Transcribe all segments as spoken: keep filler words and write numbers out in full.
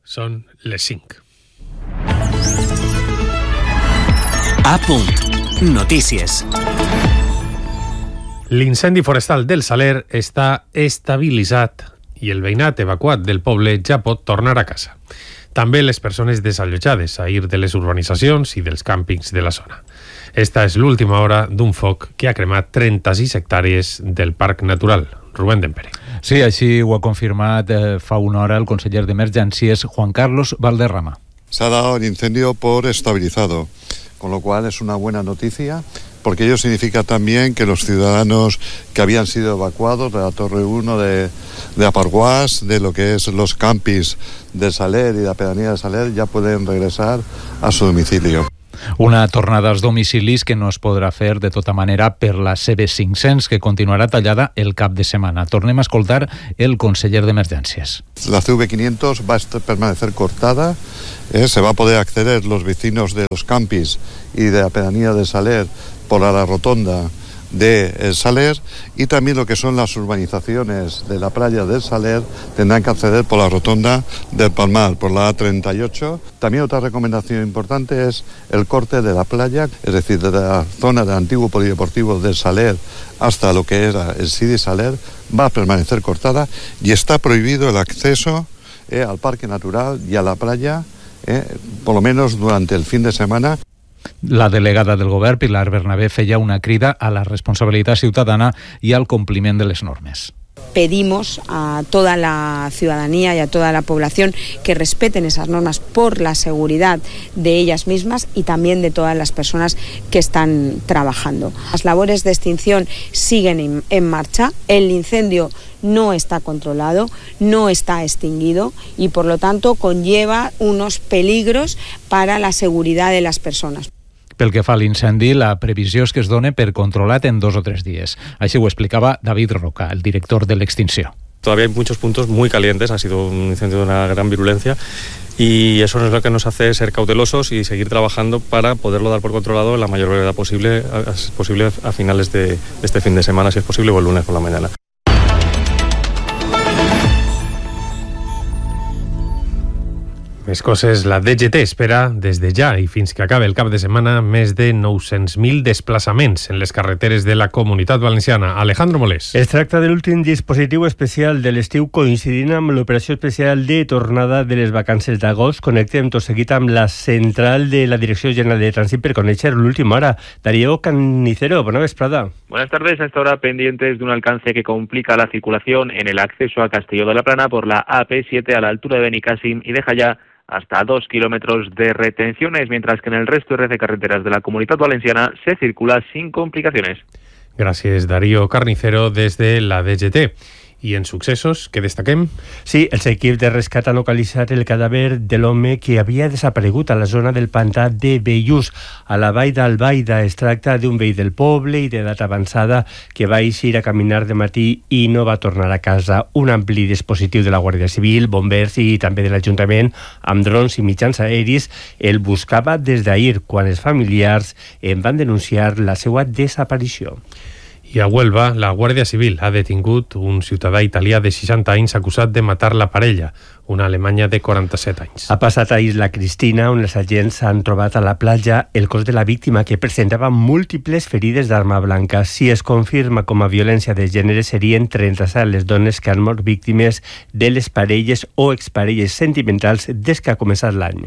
Són les cinc. A punt. Notícies. L'incendi forestal del Saler està estabilitzat i el veïnat evacuat del poble ja pot tornar a casa. També les persones desallotjades a ir de les urbanitzacions i dels càmpings de la zona. Esta és l'última hora d'un foc que ha cremat trenta-sis hectàrees del Parc Natural. Rubén Dempere. Sí, així ho ha confirmat eh, fa una hora el conseller d'Emergències, Juan Carlos Valderrama. Se ha dado el incendio por estabilizado, con lo cual es una buena noticia, porque ello significa también que los ciudadanos que habían sido evacuados de la Torre uno, de, de Aparguás, de lo que es los campis de Saler y de la pedanía de Saler, ya pueden regresar a su domicilio. Una tornada als domicilis que no es podrà fer de tota manera per la C B cinc-cents, que continuarà tallada el cap de setmana. Tornem a escoltar el conseller d'Emergències. La C V quinientos va a permanecer cortada, eh, se va a poder acceder los vecinos de los campis y de la pedanía de Saler por la rotonda de Saler, y también lo que son las urbanizaciones de la playa del Saler tendrán que acceder por la rotonda del Palmar, por la A treinta y ocho. También otra recomendación importante es el corte de la playa, es decir, de la zona del antiguo polideportivo del Saler hasta lo que era el Sidi Saler, va a permanecer cortada y está prohibido el acceso eh, al parque natural y a la playa, eh, por lo menos durante el fin de semana. La delegada del govern, Pilar Bernabé, feia una crida a la responsabilitat ciutadana y al compliment de les normes. Pedimos a toda la ciudadanía y a toda la población que respeten esas normas por la seguridad de ellas mismas y también de todas las personas que están trabajando. Las labores de extinción siguen en marcha, el incendio no está controlado, no está extinguido y por lo tanto conlleva unos peligros para la seguridad de las personas. Pel que fa a l'incendi, la previsió és que es doni per controlat en dos o tres dies. Així ho explicava David Roca, el director de l'extinció. Todavía hay muchos puntos muy calientes, ha sido un incendio de una gran virulencia y eso es lo que nos hace ser cautelosos y seguir trabajando para poderlo dar por controlado en la mayor brevedad posible, posible a finales de este fin de semana, si es posible, o el lunes por la mañana. Més coses, la D G T espera des de ja i fins que acabe el cap de setmana més de nou-cents mil desplaçaments en les carreteres de la Comunitat Valenciana. Alejandro Molés. Es tracta de l'últim dispositiu especial de l'estiu coincidint amb l'operació especial de tornada de les vacances d'agost. Connectem tot seguit amb la central de la Direcció General de Trànsit per conèixer l'última hora. Darío Canicero, bona vesprada. Buenas tardes. A esta hora pendientes de un alcance que complica la circulación en el acceso a Castelló de la Plana por la A P siete a la altura de Benicàssim y deja ya hasta dos kilómetros de retenciones, mientras que en el resto de red de carreteras de la Comunitat Valenciana se circula sin complicaciones. Gràcies, Darío Carnicero, desde la D G T. I en successos, què destaquem? Sí, els equips de rescat han localitzat el cadàver de l'home que havia desaparegut a la zona del pantà de Bellús, a la vall d'Albaida. Es tracta d'un veí del poble i d'edat avançada que va eixir a caminar de matí i no va tornar a casa. Un ampli dispositiu de la Guàrdia Civil, bombers i també de l'Ajuntament, amb drons i mitjans aeris, el buscava des d'ahir, quan els familiars en van denunciar la seva desaparició. I a Huelva, la Guàrdia Civil ha detingut un ciutadà italià de seixanta anys acusat de matar la parella, una alemanya de quaranta-set anys. Ha passat a Isla Cristina, on els agents han trobat a la platja el cos de la víctima, que presentava múltiples ferides d'arma blanca. Si es confirma com a violència de gènere, serien trenta-set les dones que han mort víctimes de les parelles o exparelles sentimentals des que ha començat l'any.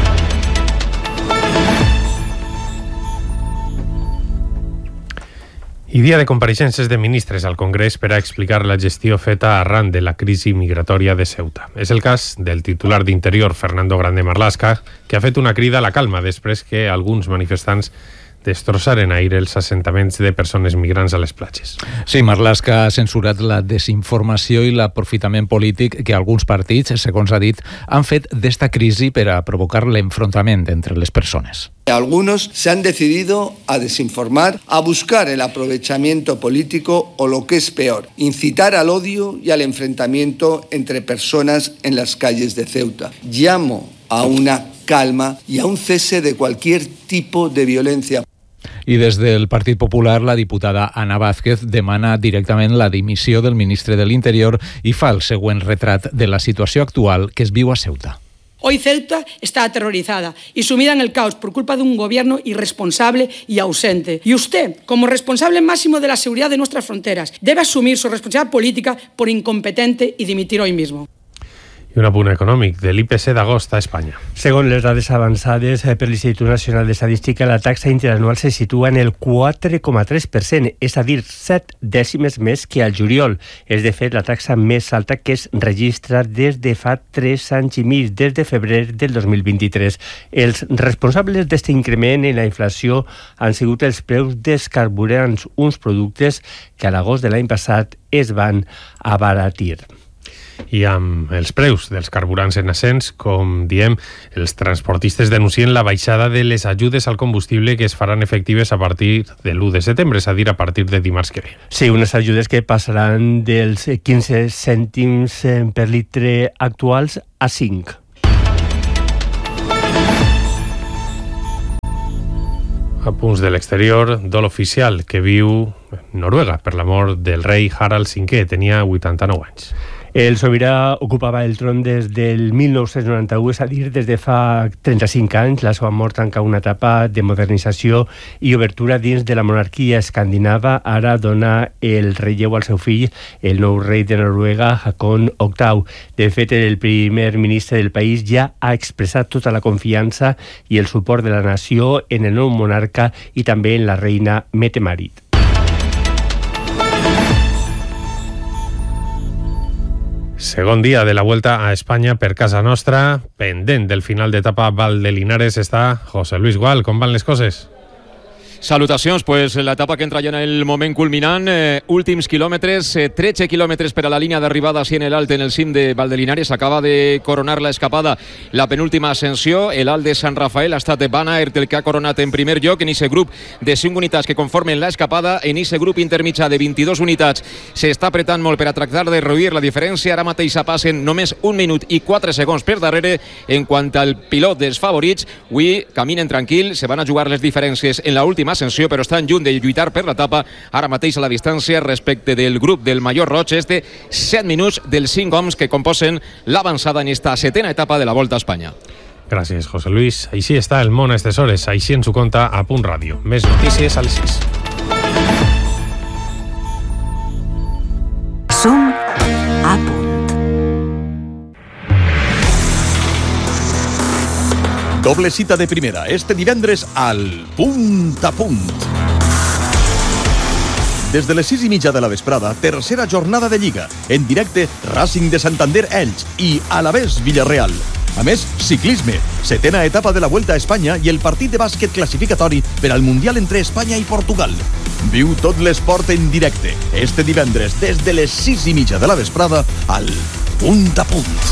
I dia de compareixences de ministres al Congrés per a explicar la gestió feta arran de la crisi migratòria de Ceuta. És el cas del titular d'Interior, Fernando Grande Marlaska, que ha fet una crida a la calma després que alguns manifestants destrossaren ahir els assentaments de persones migrants a les platges. Sí, Marlaska ha censurat la desinformació i l'aprofitament polític que alguns partits, segons ha dit, han fet d'esta crisi per a provocar l'enfrontament entre les persones. Algunos se han decidido a desinformar, a buscar el aprovechamiento político o lo que es peor, incitar al odio y al enfrentamiento entre personas en las calles de Ceuta. Llamo a una calma y a un cese de cualquier tipo de violencia. I des del Partit Popular, la diputada Ana Vázquez demana directament la dimissió del ministre de l'Interior i fa el següent retrat de la situació actual que es viu a Ceuta. Hoy Ceuta está aterrorizada y sumida en el caos por culpa de un gobierno irresponsable y ausente. Y usted, como responsable máximo de la seguridad de nuestras fronteras, debe asumir su responsabilidad política por incompetente y dimitir hoy mismo. I un apunt econòmic de l'I P C d'agost a Espanya. Segons les dades avançades per l'Institut Nacional d'Estadística, la taxa interanual se situa en el quatre coma tres per cent, és a dir, set dècimes més que al juliol. És, de fet, la taxa més alta que es registra des de fa tres anys i mig, des de febrer del dos mil vint-i-tres. Els responsables d'aquest increment en la inflació han sigut els preus dels carburants, uns productes que a l'agost de l'any passat es van abaratir. I amb els preus dels carburants en ascens, com diem, els transportistes denuncien la baixada de les ajudes al combustible que es faran efectives a partir de l'u de setembre, és a dir, a partir de dimarts que ve. Sí, unes ajudes que passaran dels quinze cèntims per litre actuals a cinc. A punts de l'exterior, dol oficial que viu Noruega per la mort del rei Harald cinquè, tenia vuitanta-nou anys. El sobirà ocupava el tron des del mil nou-cents noranta-u, és a dir, des de fa trenta-cinc anys. La seva mort tanca una etapa de modernització i obertura dins de la monarquia escandinava. Ara dona el relleu al seu fill, el nou rei de Noruega, Håkon octau. De fet, el primer ministre del país ja ha expressat tota la confiança i el suport de la nació en el nou monarca i també en la reina Mette-Marit. Segon dia de la Vuelta a Espanya per casa nostra, pendent del final d'etapa Val de Linares està José Luis Gual. Com van les coses? Salutacions, pues l'etapa que entra ja en el moment culminant, eh, últims quilòmetres, eh, tretze quilòmetres per a la línia d'arribada així en el alt en el cim de Val de Linares. Acaba de coronar l'escapada la penúltima ascensió, el alt de Sant Rafael. Ha estat Van Aert el que ha coronat en primer lloc en aquest grup de cinc unitats que conformen l'escapada. En aquest grup intermitjà de vint-i-dues unitats s'està apretant molt per a tractar de reduir la diferència. Ara mateix passen només un minut i quatre segons per darrere. En quant al pilot dels favorits, avui caminen tranquil, se van a jugar les diferències en l'última ascensió, però estan lluny de lluitar per l'etapa. Ara mateix a la distància respecte del grup del Mallor Roig és de set minuts dels cinc homes que composen l'avançada en esta setena etapa de la Volta a Espanya. Gràcies, José Luis. Així està el món a aquestes hores. Així ens ho conta a Punt Ràdio. Més notícies a les sis. Som a punt. Doble cita de primera, este divendres al Punt a Punt. Des de les sis i mitja de la vesprada, tercera jornada de Lliga. En directe, Racing de Santander Elx i Alavés Villarreal. A més, ciclisme, setena etapa de la Vuelta a Espanya i el partit de bàsquet classificatori per al Mundial entre Espanya i Portugal. Viu tot l'esport en directe, este divendres, des de les sis i mitja de la vesprada al Punt a Punt.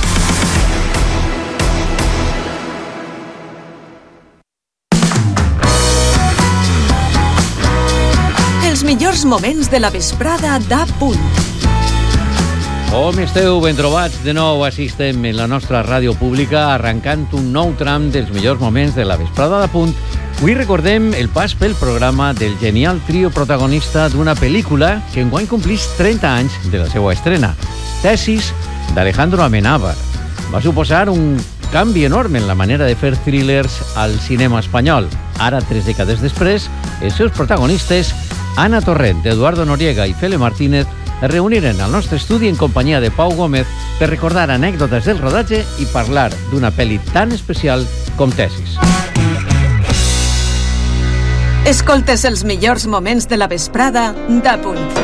Els millors moments de la vesprada d'A Punt. Com esteu? Ben trobats de nou. Així estem en la nostra ràdio pública arrencant un nou tram dels millors moments de la vesprada d'A Punt. Avui recordem el pas pel programa del genial trio protagonista d'una pel·lícula que enguany complís trenta anys de la seva estrena. Tesis, d'Alejandro Amenábar. Va suposar un canvi enorme en la manera de fer thrillers al cinema espanyol. Ara, tres dècades després, els seus protagonistes, Ana Torrent, Eduardo Noriega i Fele Martínez, es reuniren al nostre estudi en companyia de Pau Gómez per recordar anècdotes del rodatge i parlar d'una pel·li tan especial com Tesis. Escoltes els millors moments de la vesprada d'A Punt.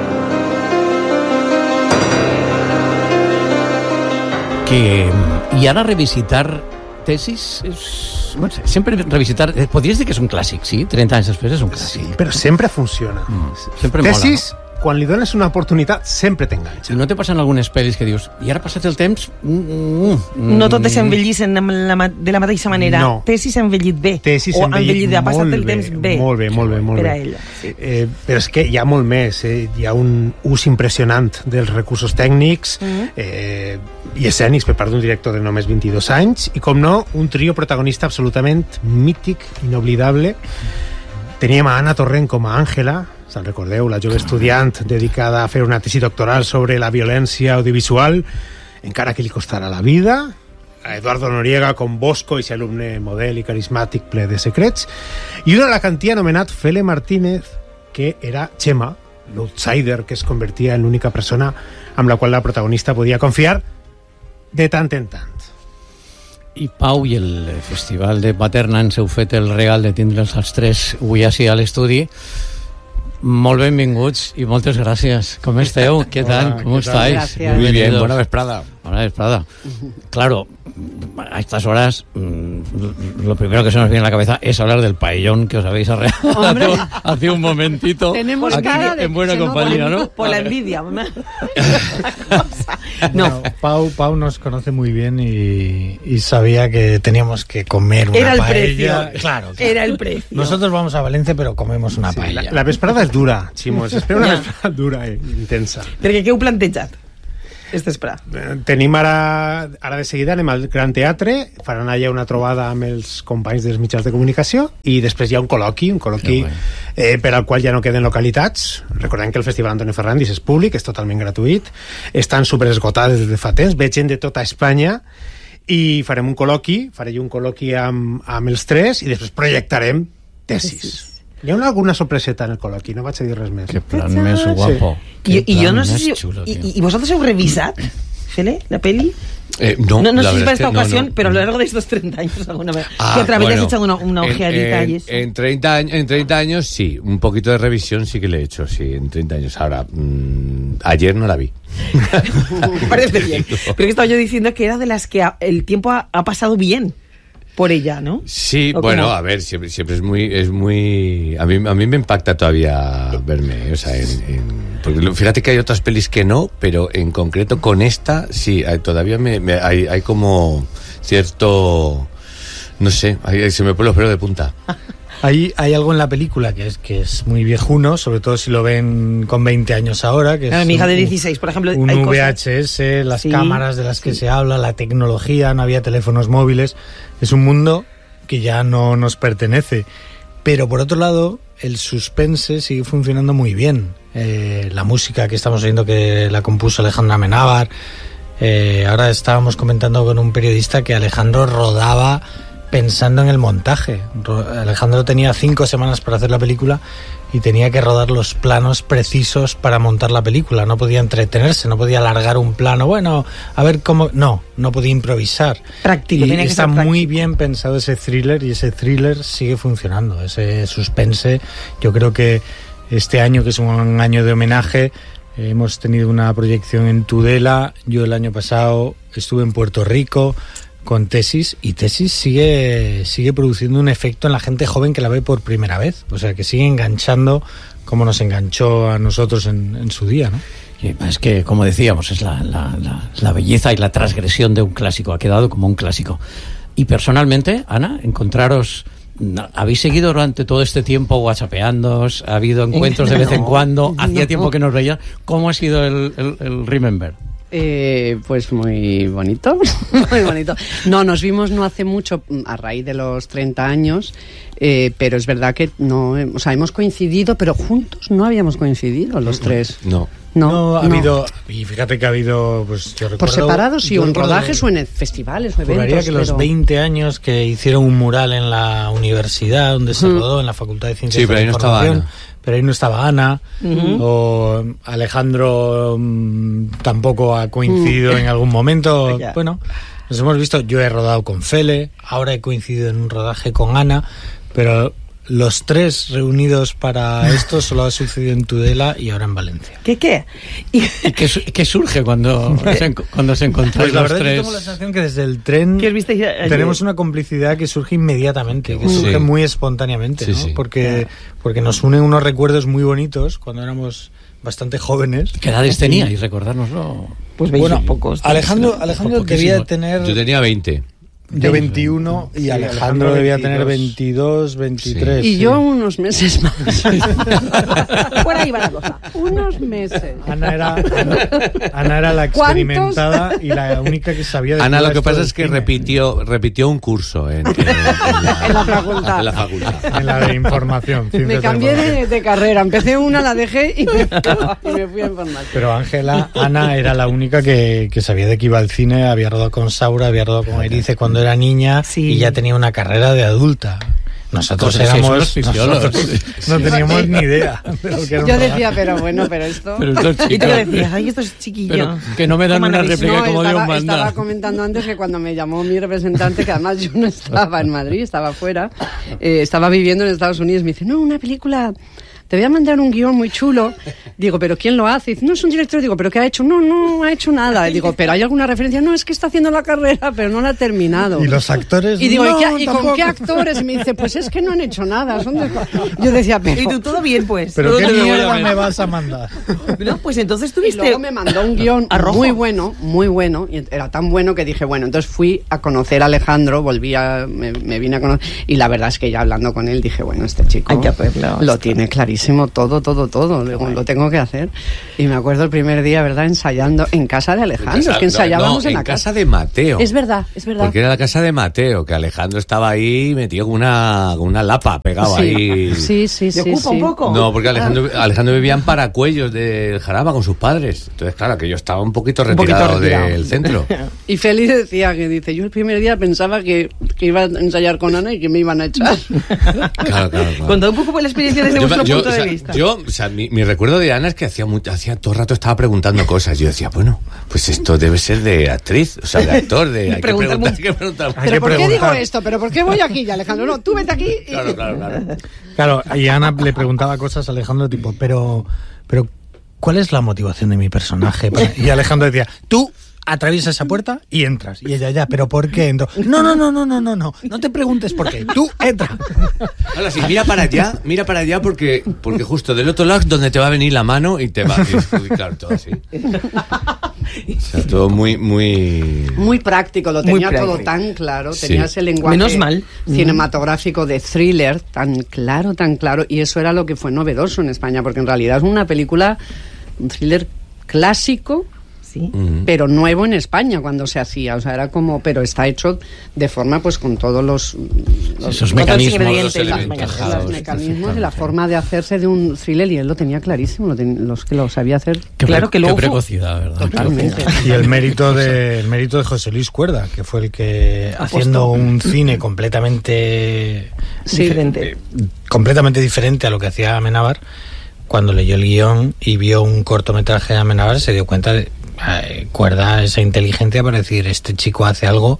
Que, i ara revisitar Tesis és... Bueno, sempre revisitar... Podries dir que és un clàssic, sí? trenta anys després és un clàssic. Sí, però sempre funciona. Mm, sempre Tesis, mola, no? Quan li dones una oportunitat, sempre t'enganxa. I no te passen algunes pel·lis que dius, i ara passat el temps... Mm, mm, no totes s'envellissen de la mateixa manera. No. Tesis s'ha envellit bé. Tesis s'ha envellit, envellit, ha passat el bé, temps bé. Molt bé, molt bé, molt per bé. a ella, sí. eh, però és que hi ha molt més. Eh? Hi ha un ús impressionant dels recursos tècnics mm-hmm. eh, i escènics per part d'un director de només vint-i-dos anys i, com no, un trio protagonista absolutament mític, inoblidable. Teníem a Ana Torrent com a Àngela, se'n recordeu, la jove estudiant dedicada a fer una tesi doctoral sobre la violència audiovisual, encara que li costarà la vida, a Eduardo Noriega com Bosco, i ser alumne model i carismàtic ple de secrets, i un alacantí anomenat Fele Martínez, que era Chema, l'outsider que es convertia en l'única persona amb la qual la protagonista podia confiar de tant en tant. I Pau, i el Festival de Paterna ens heu fet el regal de tindre'ls els tres avui així a l'estudi. Molt benvinguts i moltes gràcies. Com esteu? ¿Qué tal? Hola, ¿Cómo ¿qué tal? estáis? Gracias. Muy bien, buena vesprada. Buena vesprada. Claro, a estas horas mmm, lo primero que se nos viene a la cabeza es hablar del paellón que os habéis arreglado hace un momentito. Tenemos aquí cara de, en buena compañía, ¿no? Por la envidia. No. No, Pau, Pau nos conoce muy bien y, y sabía que teníamos que comer una Era el paella. precio. Claro, claro. Era el precio. Nosotros vamos a Valencia, pero comemos una Sí, paella. la, la vesprada és dura, Ximo, s'espera una vesprada dura i intensa. Perquè què heu plantejat? Este esperar. Tenim ara, ara de seguida anem al Gran Teatre, faran allà una trobada amb els companys dels mitjans de comunicació i després hi ha un col·loqui, un col·loqui eh, per al qual ja no queden localitats. Recordem que el Festival Antoni Ferrandis és públic, és totalment gratuït, estan superesgotades des de fa temps, ve gent de tota Espanya i farem un col·loqui, faré un col·loqui amb, amb els tres i després projectarem tesis. Hi ha una, alguna sorpreseta en el col·loqui, no vaig a dir res més. Que plan més guapo. I, i jo no sé si... Chulo, i, I vosaltres heu revisat, Fele, la peli? Eh, no, no, no la sé si para verdad esta es que ocasión, no, no. pero a lo largo de estos treinta años alguna vez. Ah, que a través bueno, has echado una, una ojeadita en, y en, eso. en, treinta años, en treinta años sí, un poquito de revisión sí que le he hecho, sí, en treinta años. Ahora, mmm, ayer no la vi. Me parece bien. Pero que estaba yo diciendo que era de las que ha, el tiempo ha, ha pasado bien por ella, ¿no? Sí, ¿O bueno, cómo? a ver, siempre, siempre es muy, es muy, a mí, a mí me impacta todavía verme, o sea, en, en, porque fíjate que hay otras pelis que no, pero en concreto con esta sí, hay, todavía me, me hay, hay como cierto, no sé, hay, se me ponen los pelos de punta. Hay, hay algo en la película que es, que es muy viejuno, sobre todo si lo ven con veinte años ahora. Que A es mi hija un, de dieciséis, por ejemplo, un hay V cosas... H S, las Sí, cámaras de las que sí. se habla, la tecnología, no había teléfonos móviles. Es un mundo que ya no nos pertenece. Pero por otro lado, el suspense sigue funcionando muy bien. Eh, la música que estamos oyendo que la compuso Alejandro Amenábar. Eh, ahora estábamos comentando con un periodista que Alejandro rodaba pensando en el montaje. Ro- Alejandro tenía cinco semanas para hacer la película y tenía que rodar los planos precisos para montar la película. No podía entretenerse, no podía alargar un plano. Bueno, a ver cómo... No, no podía improvisar. Práctico, Y tenía que está ser muy bien pensado ese thriller y ese thriller sigue funcionando. Ese suspense, yo creo que este año, que es un año de homenaje, eh, hemos tenido una proyección en Tudela. Yo el año pasado estuve en Puerto Rico con Tesis, y Tesis sigue, sigue produciendo un efecto en la gente joven que la ve por primera vez. O sea, que sigue enganchando como nos enganchó a nosotros en, en su día, ¿no? Sí, es que, como decíamos, es la, la, la, la belleza y la transgresión de un clásico. Ha quedado como un clásico. Y personalmente, Ana, encontraros... ¿Habéis seguido durante todo este tiempo whatsappeándoos? ¿Ha habido encuentros de vez en No, cuando? Hacía no. tiempo que nos veían. ¿Cómo ha sido el, el, el Remember? Eh, pues muy bonito, muy bonito. No, nos vimos no hace mucho, a raíz de los treinta años, eh, pero es verdad que no, eh, o sea, hemos coincidido, pero juntos no habíamos coincidido los tres. No. No, No, ha no. habido, y fíjate que ha habido, pues yo recuerdo... Por separados, sí, yo o en recuerdo- rodajes o en festivales o Juraría eventos. que los pero- veinte años que hicieron un mural en la universidad donde se Ujú. rodó, en la Facultad de Ciencias Sí, pero de ahí la no estaba Información, Ana. pero ahí no estaba Ana, Ujú. o Alejandro mm, tampoco ha coincidido en algún momento. Ya. Bueno, nos hemos visto, yo he rodado con Fele, ahora he coincidido en un rodaje con Ana, pero los tres reunidos para esto solo ha sucedido en Tudela y ahora en Valencia. ¿Qué qué? ¿Y qué, su- qué surge cuando, se, enco- cuando se encontráis Pues la los verdad es que tres? tengo la sensación que desde el tren ¿Qué os visteis ayer? tenemos una complicidad que surge inmediatamente, que Sí. surge muy espontáneamente, Sí, ¿no? sí. Porque, porque nos unen unos recuerdos muy bonitos cuando éramos bastante jóvenes. ¿Qué edades teníais? Recordárnoslo. Pues veis Bueno, pocos. Alejandro, Alejandro debía Poquísimo. tener Yo tenía veinte. Yo veintiuno y Sí, Alejandro, Alejandro debía veintidós. tener veintidós, veintitrés. Y sí. yo unos meses más. Por ahí va la cosa. Unos meses. Ana era, Ana, Ana era la experimentada y la única que sabía de Ana, qué lo iba que esto pasa del es que cine. repitió, repitió un curso en, en- en la, En la facultad. en la facultad. En la de información. Me ciencias de cambié información. de, de carrera. Empecé una, la dejé y me, y me fui a informática. Pero Ángela, Ana era la única que, que sabía de qué iba al cine, había rodado con Saura, había rodado con Erice cuando era niña y ya tenía una carrera de adulta. Nosotros Entonces, éramos... sois unos fisiólogos. nosotros no teníamos ni idea de lo que era un Yo programa. decía, pero bueno, pero esto... Pero estos Y tú chicos- le decías, ay, estos chiquillos. Pero que no me dan ¿Cómo una andáis? réplica No, como Dios estaba, manda. estaba comentando antes que cuando me llamó mi representante, que además yo no estaba en Madrid, estaba fuera, eh, estaba viviendo en Estados Unidos, me dice, no, una película, te voy a mandar un guión muy chulo. Digo, ¿pero quién lo hace? Dice, no, es un director. Digo, ¿pero qué ha hecho? No, no ha hecho nada. Y digo, ¿pero hay alguna referencia? No, es que está haciendo la carrera, pero no la ha terminado. Y los actores... Y digo, no, ¿y, qué- y con tampoco. qué actores? Y me dice, pues es que no han hecho nada. Son de... Yo decía, pero... Y tú, todo bien, pues. ¿Pero Todo qué bien. mierda me vas a mandar? No, pues entonces Y tuviste... luego me mandó un guión a rojo. muy bueno, muy bueno, y era tan bueno que dije, bueno, entonces fui a conocer a Alejandro, volví a, me, me vine a conocer, y la verdad es que ya hablando con él dije, bueno, este chico Hay que hacerlo. lo tiene clarísimo todo, todo, todo, digo, lo tengo que hacer. Y me acuerdo el primer día, ¿verdad?, ensayando en casa de Alejandro, En casa- es que ensayábamos no, en en la casa de Mateo. Es verdad, es verdad. Porque era la casa de Mateo, que Alejandro estaba ahí metido con una, con una lapa pegado Sí. ahí. Sí, sí, sí. ¿Te ocupa sí. un poco? No, porque Alejandro, Alejandro vivía en Paracuellos del Jarama con sus padres. Entonces, claro, que yo estaba un poquito Un poquito retirado, retirado. del centro. Y Félix decía que dice, yo el primer día pensaba que, que iba a ensayar con Ana y que me iban a echar. Claro, claro, claro. Contad un poco por la experiencia desde Yo, vuestro yo, punto o sea, de vista. yo, o sea, mi, mi recuerdo de Ana es que hacía, mu- hacía todo el rato estaba preguntando cosas. Yo decía, bueno, pues esto debe ser de actriz, o sea, de actor, de hay que Preguntar preguntar, mucho. hay que preguntar. Hay ¿Pero que por qué digo preguntar. esto? ¿Pero por qué voy aquí ya, Alejandro? No, tú vete aquí. y- Claro, claro, claro. Claro, y Ana le preguntaba cosas a Alejandro tipo, pero, pero ¿cuál es la motivación de mi personaje? Y Alejandro decía, tú atraviesas esa puerta y entras. Y ella, ya, ¿pero por qué entro? No, no, no, no, no, no, no, no te preguntes por qué, tú entra. Ahora sí, mira para allá, mira para allá porque, porque justo del otro lado es donde te va a venir la mano y te va a ubicar todo así. O sea, todo muy, muy... Muy práctico, lo Muy tenía todo práctico. tan claro, Sí. tenía ese lenguaje Menos mal. cinematográfico de thriller tan claro, tan claro, y eso era lo que fue novedoso en España, porque en realidad es una película, un thriller clásico, Sí. Mm. pero nuevo en España cuando se hacía, o sea, era como, pero está hecho de forma pues con todos los, los Esos los mecanismos, ingredientes, los los elementos. mecanismos. los mecanismos y la forma de hacerse de un thriller, y él lo tenía clarísimo, lo ten- los que lo sabía hacer. Qué Claro pre- que luego qué fue- precocidad, ¿verdad? Totalmente. Y el mérito de, el mérito de José Luis Cuerda, que fue el que, haciendo un cine completamente Sí. Diferente. eh, completamente diferente a lo que hacía Amenábar, cuando leyó el guión y vio un cortometraje de Amenábar, se dio cuenta de eh, Cuerda esa inteligencia para decir, este chico hace algo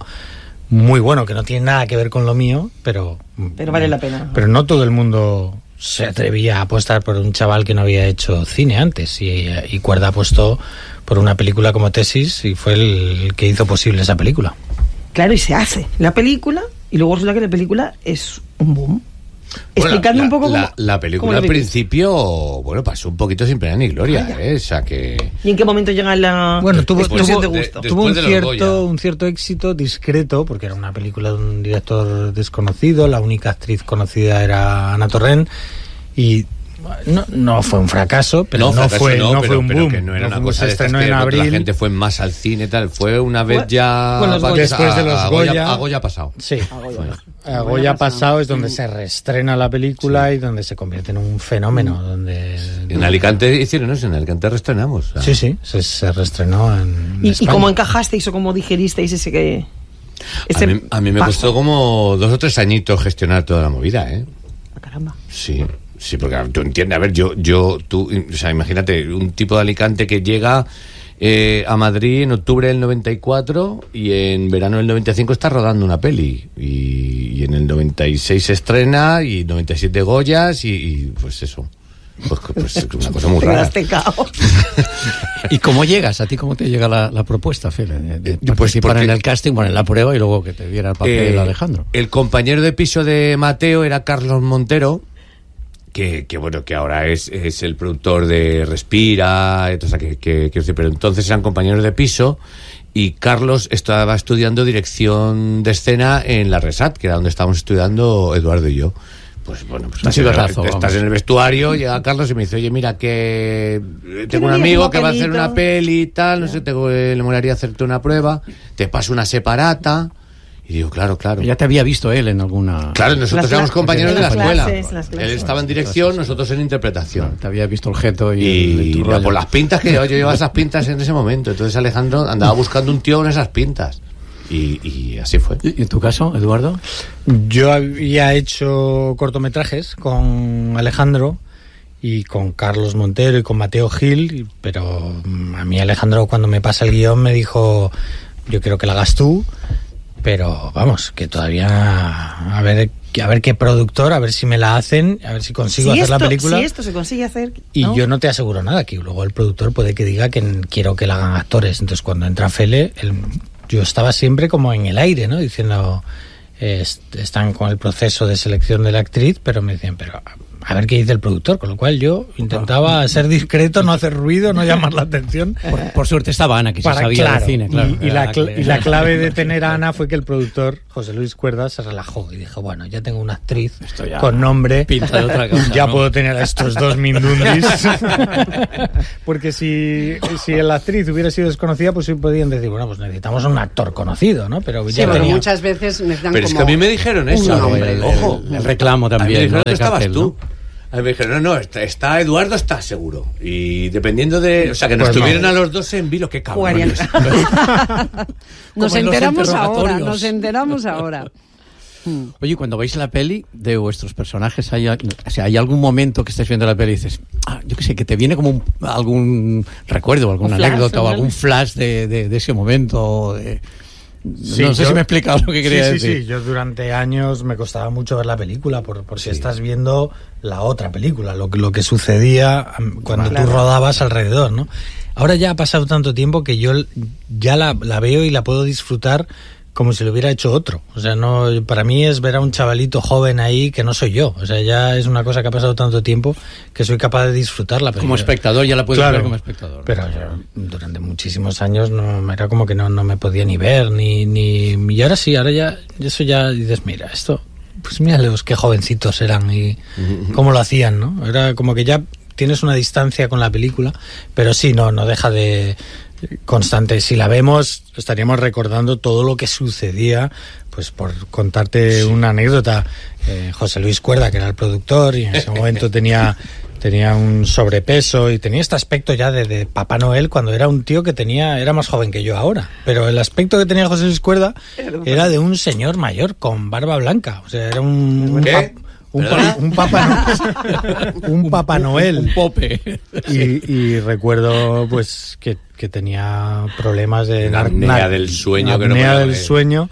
muy bueno, que no tiene nada que ver con lo mío, pero Pero vale la pena. pero no todo el mundo se atrevía a apostar por un chaval que no había hecho cine antes, y, y Cuerda apostó por una película como Tesis y fue el, el que hizo posible esa película. Claro, y se hace la película, y luego resulta que la película es un boom. Bueno, Explicando la, un poco cómo... la, la cómo película lo al vivís. principio, bueno, pasó un poquito sin pena ni gloria, Vaya. ¿eh? O sea que... ¿Y en qué momento llega la Bueno, tuvo, explosión tuvo, de gusto? de- tuvo un Después de los cierto, Goya. un cierto éxito discreto, porque era una película de un director desconocido, la única actriz conocida era Ana Torrent, y no, no fue un fracaso, pero no, fracaso fue, no, pero, fue un pero boom. que no era No una fue- cosa se de estas estrenó que en de pronto abril. la gente fue más al cine y tal. Fue una vez Fue- ya... con los va- Goya. Después de los a, a Goya. A Goya pasado. Sí, Goya. a Goya pasado es donde se reestrena la película y donde se convierte en un fenómeno. Donde En Alicante hicieron eso, en Alicante reestrenamos. O sea, Sí, sí, se, se reestrenó en ¿Y, y España. cómo encajasteis o cómo digeristeis ese que... ese A mí, a mí me paso? costó como dos o tres añitos gestionar toda la movida, ¿eh? Ah, caramba. Sí, sí, porque tú entiendes, a ver, yo, yo, tú, o sea, imagínate, un tipo de Alicante que llega eh, a Madrid en octubre del noventa y cuatro y en verano del noventa y cinco está rodando una peli, y, y en el noventa y seis se estrena, y noventa y siete Goyas, y, y pues eso, pues, pues es una cosa muy Te rara. quedaste cao. ¿Y cómo llegas? ¿A ti cómo te llega la, la propuesta, Fele? De, de Pues participar porque- en el casting, bueno, en la prueba y luego que te diera el papel Eh, Alejandro. El compañero de piso de Mateo era Carlos Montero, que, que bueno, que ahora es, es el productor de Respira, o sea, que, que, que- pero entonces eran compañeros de piso, y Carlos estaba estudiando dirección de escena en la Resat, que era donde estábamos estudiando Eduardo y yo. Pues bueno, pues Así estás, razo, estás en el vestuario, llega Carlos y me dice, oye, mira, que tengo un amigo que va a hacer una peli y tal, no sé, tengo, le molaría hacerte una prueba, te paso una separata. Y digo, claro, claro. Ya te había visto él en alguna... Claro, nosotros las, éramos compañeros de la escuela. Clases, las clases. Él estaba en dirección, nosotros en interpretación. Claro, te había visto el jeto y... Y, y por las pintas que yo, yo llevaba esas pintas en ese momento. Entonces Alejandro andaba buscando un tío con esas pintas. Y, y así fue. ¿Y en tu caso, Eduardo? Yo había hecho cortometrajes con Alejandro y con Carlos Montero y con Mateo Gil, pero a mí Alejandro, cuando me pasa el guión, me dijo, yo quiero que la hagas tú. Pero vamos, que todavía a ver, a ver qué productor, a ver si me la hacen, a ver si consigo si hacer esto, la película. Si esto se consigue hacer, y ¿no? yo no te aseguro nada, que luego el productor puede que diga que quiero que la hagan actores. Entonces cuando entra Fele, el, yo estaba siempre como en el aire, ¿no? Diciendo, eh, están con el proceso de selección de la actriz, pero me decían, pero a ver qué dice el productor, con lo cual yo intentaba ser discreto, no hacer ruido, no llamar la atención. Por, por suerte estaba Ana, que Para, se sabía claro, de cine, claro. Y, y, la, y la clave de tener a Ana fue que el productor, José Luis Cuerda, se relajó y dijo, bueno, ya tengo una actriz con nombre, pinta de otra cosa, ya ¿no? puedo tener a estos dos mindundis. Porque si, si la actriz hubiera sido desconocida, pues sí podían decir, bueno, pues necesitamos un actor conocido, ¿no? Pero, sí, ya pero tenía... muchas veces necesitan pero como es que a mí me dijeron eso. Nombre, el, ojo, el, el reclamo también. A mí me dijeron ¿no? que de estabas cartel, tú. ¿no? A mí me dijeron, no, no, está, está Eduardo, está seguro. Y dependiendo de... O sea, que nos Pues tuvieran no. a los dos en vilo, qué cabrones. Nos en los enteramos ahora, interrogatorios. nos enteramos ahora. Oye, cuando veis la peli de vuestros personajes, ¿hay, o sea, ¿hay algún momento que estés viendo la peli y dices, ah, yo qué sé, que te viene como un, algún recuerdo, alguna flash, anécdota o ¿no? algún flash de, de, de ese momento? De... Sí, no sé yo- si me he explicado lo que quería sí, decir. Sí, sí, yo durante años me costaba mucho ver la película por, porque estás viendo la otra película, lo, que- lo que sucedía am, cuando Claro. tú rodabas alrededor, ¿no? Ahora ya ha pasado tanto tiempo que yo l- ya la, la veo y la puedo disfrutar como si lo hubiera hecho otro. O sea, no, para mí es ver a un chavalito joven ahí que no soy yo. O sea, ya es una cosa que ha pasado tanto tiempo que soy capaz de disfrutarla. Pero Como yo- espectador ya la puedes Claro, ver como espectador. Pero yo durante muchísimos años no era como que no, no me podía ni ver, ni, ni... Y ahora sí, ahora ya, eso ya dices, mira, esto... Pues míralos qué jovencitos eran y cómo lo hacían, ¿no? Era como que ya tienes una distancia con la película, pero sí, no, no deja de... constante. Si la vemos, estaríamos recordando todo lo que sucedía. Pues por contarte una anécdota, eh, José Luis Cuerda, que era el productor, y en ese momento tenía, tenía un sobrepeso y tenía este aspecto ya de, de Papá Noel cuando era un tío que tenía, era más joven que yo ahora. Pero el aspecto que tenía José Luis Cuerda era de un señor mayor con barba blanca. O sea, era un... un ¿Qué? pa- Un, pa- un Papá Noel. un Papá Noel. Un pope. Y, y recuerdo pues que, que tenía problemas de Una nar- apnea nar- del sueño que no apnea podía del dormir. sueño,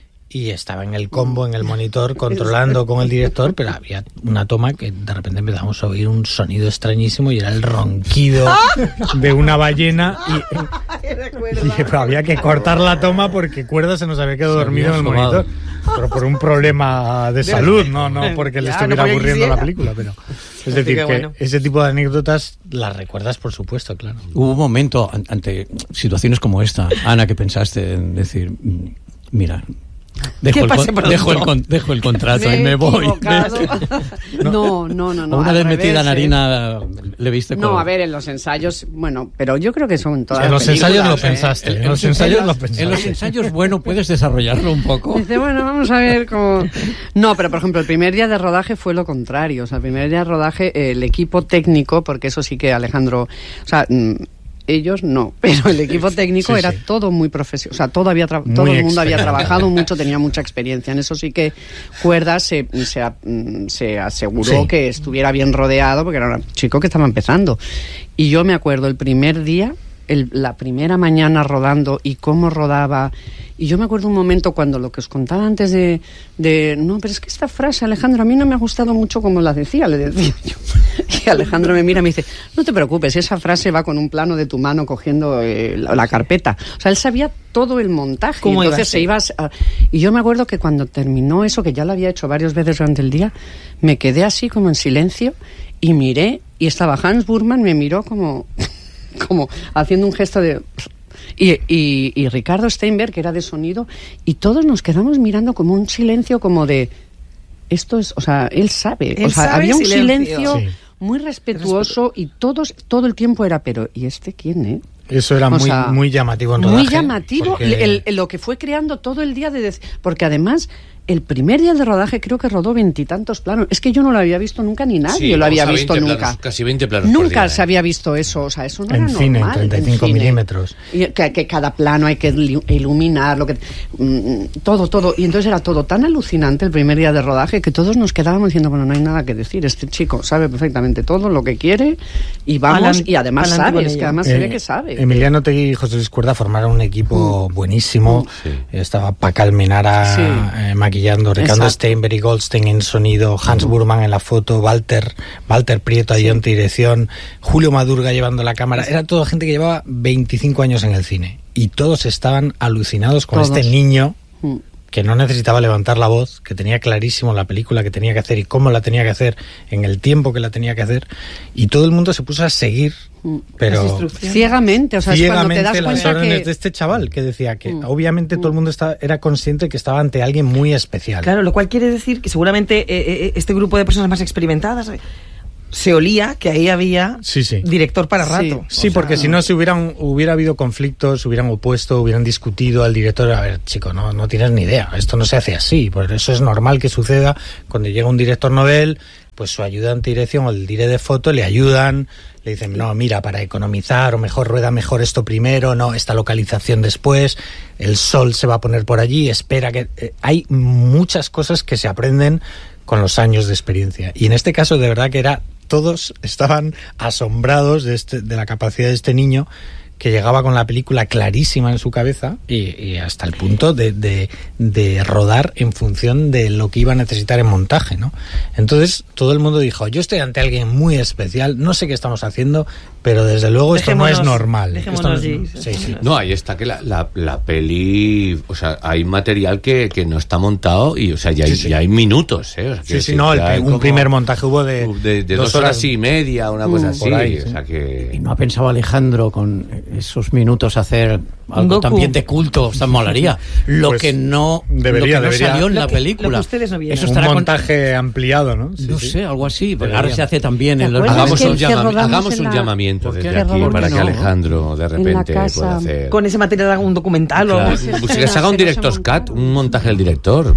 y estaba en el combo, en el monitor, controlando con el director, pero había una toma que de repente empezamos a oír un sonido extrañísimo y era el ronquido de una ballena y, y pero había que cortar la toma porque Cuerda se nos había quedado Se dormido en había el asomado. monitor, pero por un problema de salud, no, no porque le Ya, estuviera no porque aburriendo la quisiera. película, pero es Así decir, que que bueno. ese tipo de anécdotas las recuerdas, por supuesto, claro. Hubo un momento an- ante situaciones como esta, Ana, que pensaste en decir, mm, mira, dejo, Que el, pase con- pronto. dejo, el, con- dejo el contrato Me y he me voy. equivocado. No, no, no, no. Una al vez metida en revés, ¿eh? harina, le viste No, color. a ver, en los ensayos, bueno, pero yo creo que son todas En las los ensayos películas, lo ¿eh? pensaste, En- en en los los ensayos lo En los pensaste. ensayos, bueno, puedes desarrollarlo un poco. Dice, bueno, vamos a ver cómo... No, pero por ejemplo, el primer día de rodaje fue lo contrario. O sea, el primer día de rodaje, eh, el equipo técnico, porque eso sí que Alejandro... O sea, mm, ellos no, pero el equipo técnico Sí, era sí. todo muy profesional. O sea, todo, había tra- Muy todo el mundo había experiente. trabajado mucho, tenía mucha experiencia. En eso sí que Cuerda se, se, a- mm, se aseguró Sí. que estuviera bien rodeado, porque era un chico que estaba empezando. Y yo me acuerdo el primer día, el- la primera mañana rodando y cómo rodaba. Y yo me acuerdo un momento cuando lo que os contaba antes de, de no, pero es que esta frase, Alejandro, a mí no me ha gustado mucho como la decía, le decía yo. Y Alejandro me mira y me dice, no te preocupes, esa frase va con un plano de tu mano cogiendo eh, la, la carpeta. O sea, él sabía todo el montaje. ¿Cómo y iba a entonces ser? se iba a- Y yo me acuerdo que cuando terminó eso, que ya lo había hecho varias veces durante el día, me quedé así como en silencio y miré, y estaba Hans Burman, me miró como, como haciendo un gesto de... Y, y, y Ricardo Steinberg, que era de sonido, y todos nos quedamos mirando como un silencio como de... Esto es, o sea, él sabe. Él o sea, sabe había un silencio. silencio Sí. muy respetuoso y todos, todo el tiempo era, pero ¿y este quién, eh? Eso era O muy, sea, muy llamativo en Muy rodaje. llamativo, porque- el- el- lo que fue creando todo el día de... dec- Porque además, el primer día de rodaje creo que rodó veintitantos planos. Es que yo no lo había visto nunca ni nadie Sí, lo había o sea, visto veinte nunca. planos, casi veinte planos por Nunca día, se ¿eh? había visto eso, o sea, eso no En era cine, normal. en treinta y cinco cine. milímetros. Y que, que cada plano hay que ilu- iluminar, lo que mm, todo, todo. Y entonces era todo tan alucinante el primer día de rodaje que todos nos quedábamos diciendo, bueno, no hay nada que decir. Este chico sabe perfectamente todo lo que quiere y vamos, Alan- y además adelante sabe, con es que ello. además se ve Eh, que sabe. Emiliano Tegui y José Luis Cuerda formaron un equipo buenísimo. Estaba Paca Almenara Sí. eh, maquillando, Ricardo Exacto. Steinberg y Goldstein en sonido, Hans Burman en la foto, Walter, Walter Prieto ayudante de dirección, Julio Madurga llevando la cámara. Era toda gente que llevaba veinticinco años en el cine. Y todos estaban alucinados con Todos. este niño Mm. que no necesitaba levantar la voz, que tenía clarísimo la película que tenía que hacer y cómo la tenía que hacer, en el tiempo que la tenía que hacer, y todo el mundo se puso a seguir, pero Ciegamente, o sea, es cuando te ciegamente das las cuenta órdenes que... de este chaval, que decía que Mm. obviamente todo el mundo está, era consciente que estaba ante alguien muy especial. Claro, lo cual quiere decir que seguramente eh, eh, este grupo de personas más experimentadas eh, se olía que ahí había Sí, sí. director para rato. Sí, porque si no se hubieran hubiera habido conflictos, se hubieran opuesto, hubieran discutido al director. A ver, chico, no, no tienes ni idea. Esto no se hace así. Por eso es normal que suceda cuando llega un director novel, pues su ayudante de dirección o el diré de foto le ayudan, le dicen, no, mira, para economizar, o mejor rueda mejor esto primero, no, esta localización después, el sol se va a poner por allí, espera que... eh, hay muchas cosas que se aprenden con los años de experiencia. Y en este caso, de verdad que era... Todos estaban asombrados de, este, de la capacidad de este niño que llegaba con la película clarísima en su cabeza y, y hasta el punto de, de, de rodar en función de lo que iba a necesitar en montaje, ¿no? Entonces todo el mundo dijo, yo estoy ante alguien muy especial, no sé qué estamos haciendo, pero desde luego esto no es normal. Esto no, es- sí, sí. No, ahí está que la, la, la peli, o sea, hay material que, que no está montado y, o sea, ya hay, Sí, sí. ya hay minutos, ¿eh? O sea, Sí, quiero sí, decir, no, el ya pri- hay un como primer montaje hubo de, de, de dos, horas y media, una cosa así, por ahí, o sí. sea que... ¿Y no ha pensado Alejandro con esos minutos hacer algo docu. también de culto? Esta molaría. Lo Pues que no, debería, lo que no debería. salió en Lo la que- película. lo que ustedes no vieron. Eso Un estará con- montaje ampliado, ¿no? Sí, no sí. sé, algo así. Porque Debería. ahora se hace también en ¿Te los... acuerdas Hagamos que- un, que llama- rodamos hagamos en un la- llamamiento ¿Por qué? desde aquí ¿Por qué para que no? Alejandro de repente casa, pueda hacer... Con ese material de algún documental Claro, o... Esas pues que escenas se haga un que no se director's cut, montaron. un montaje del director.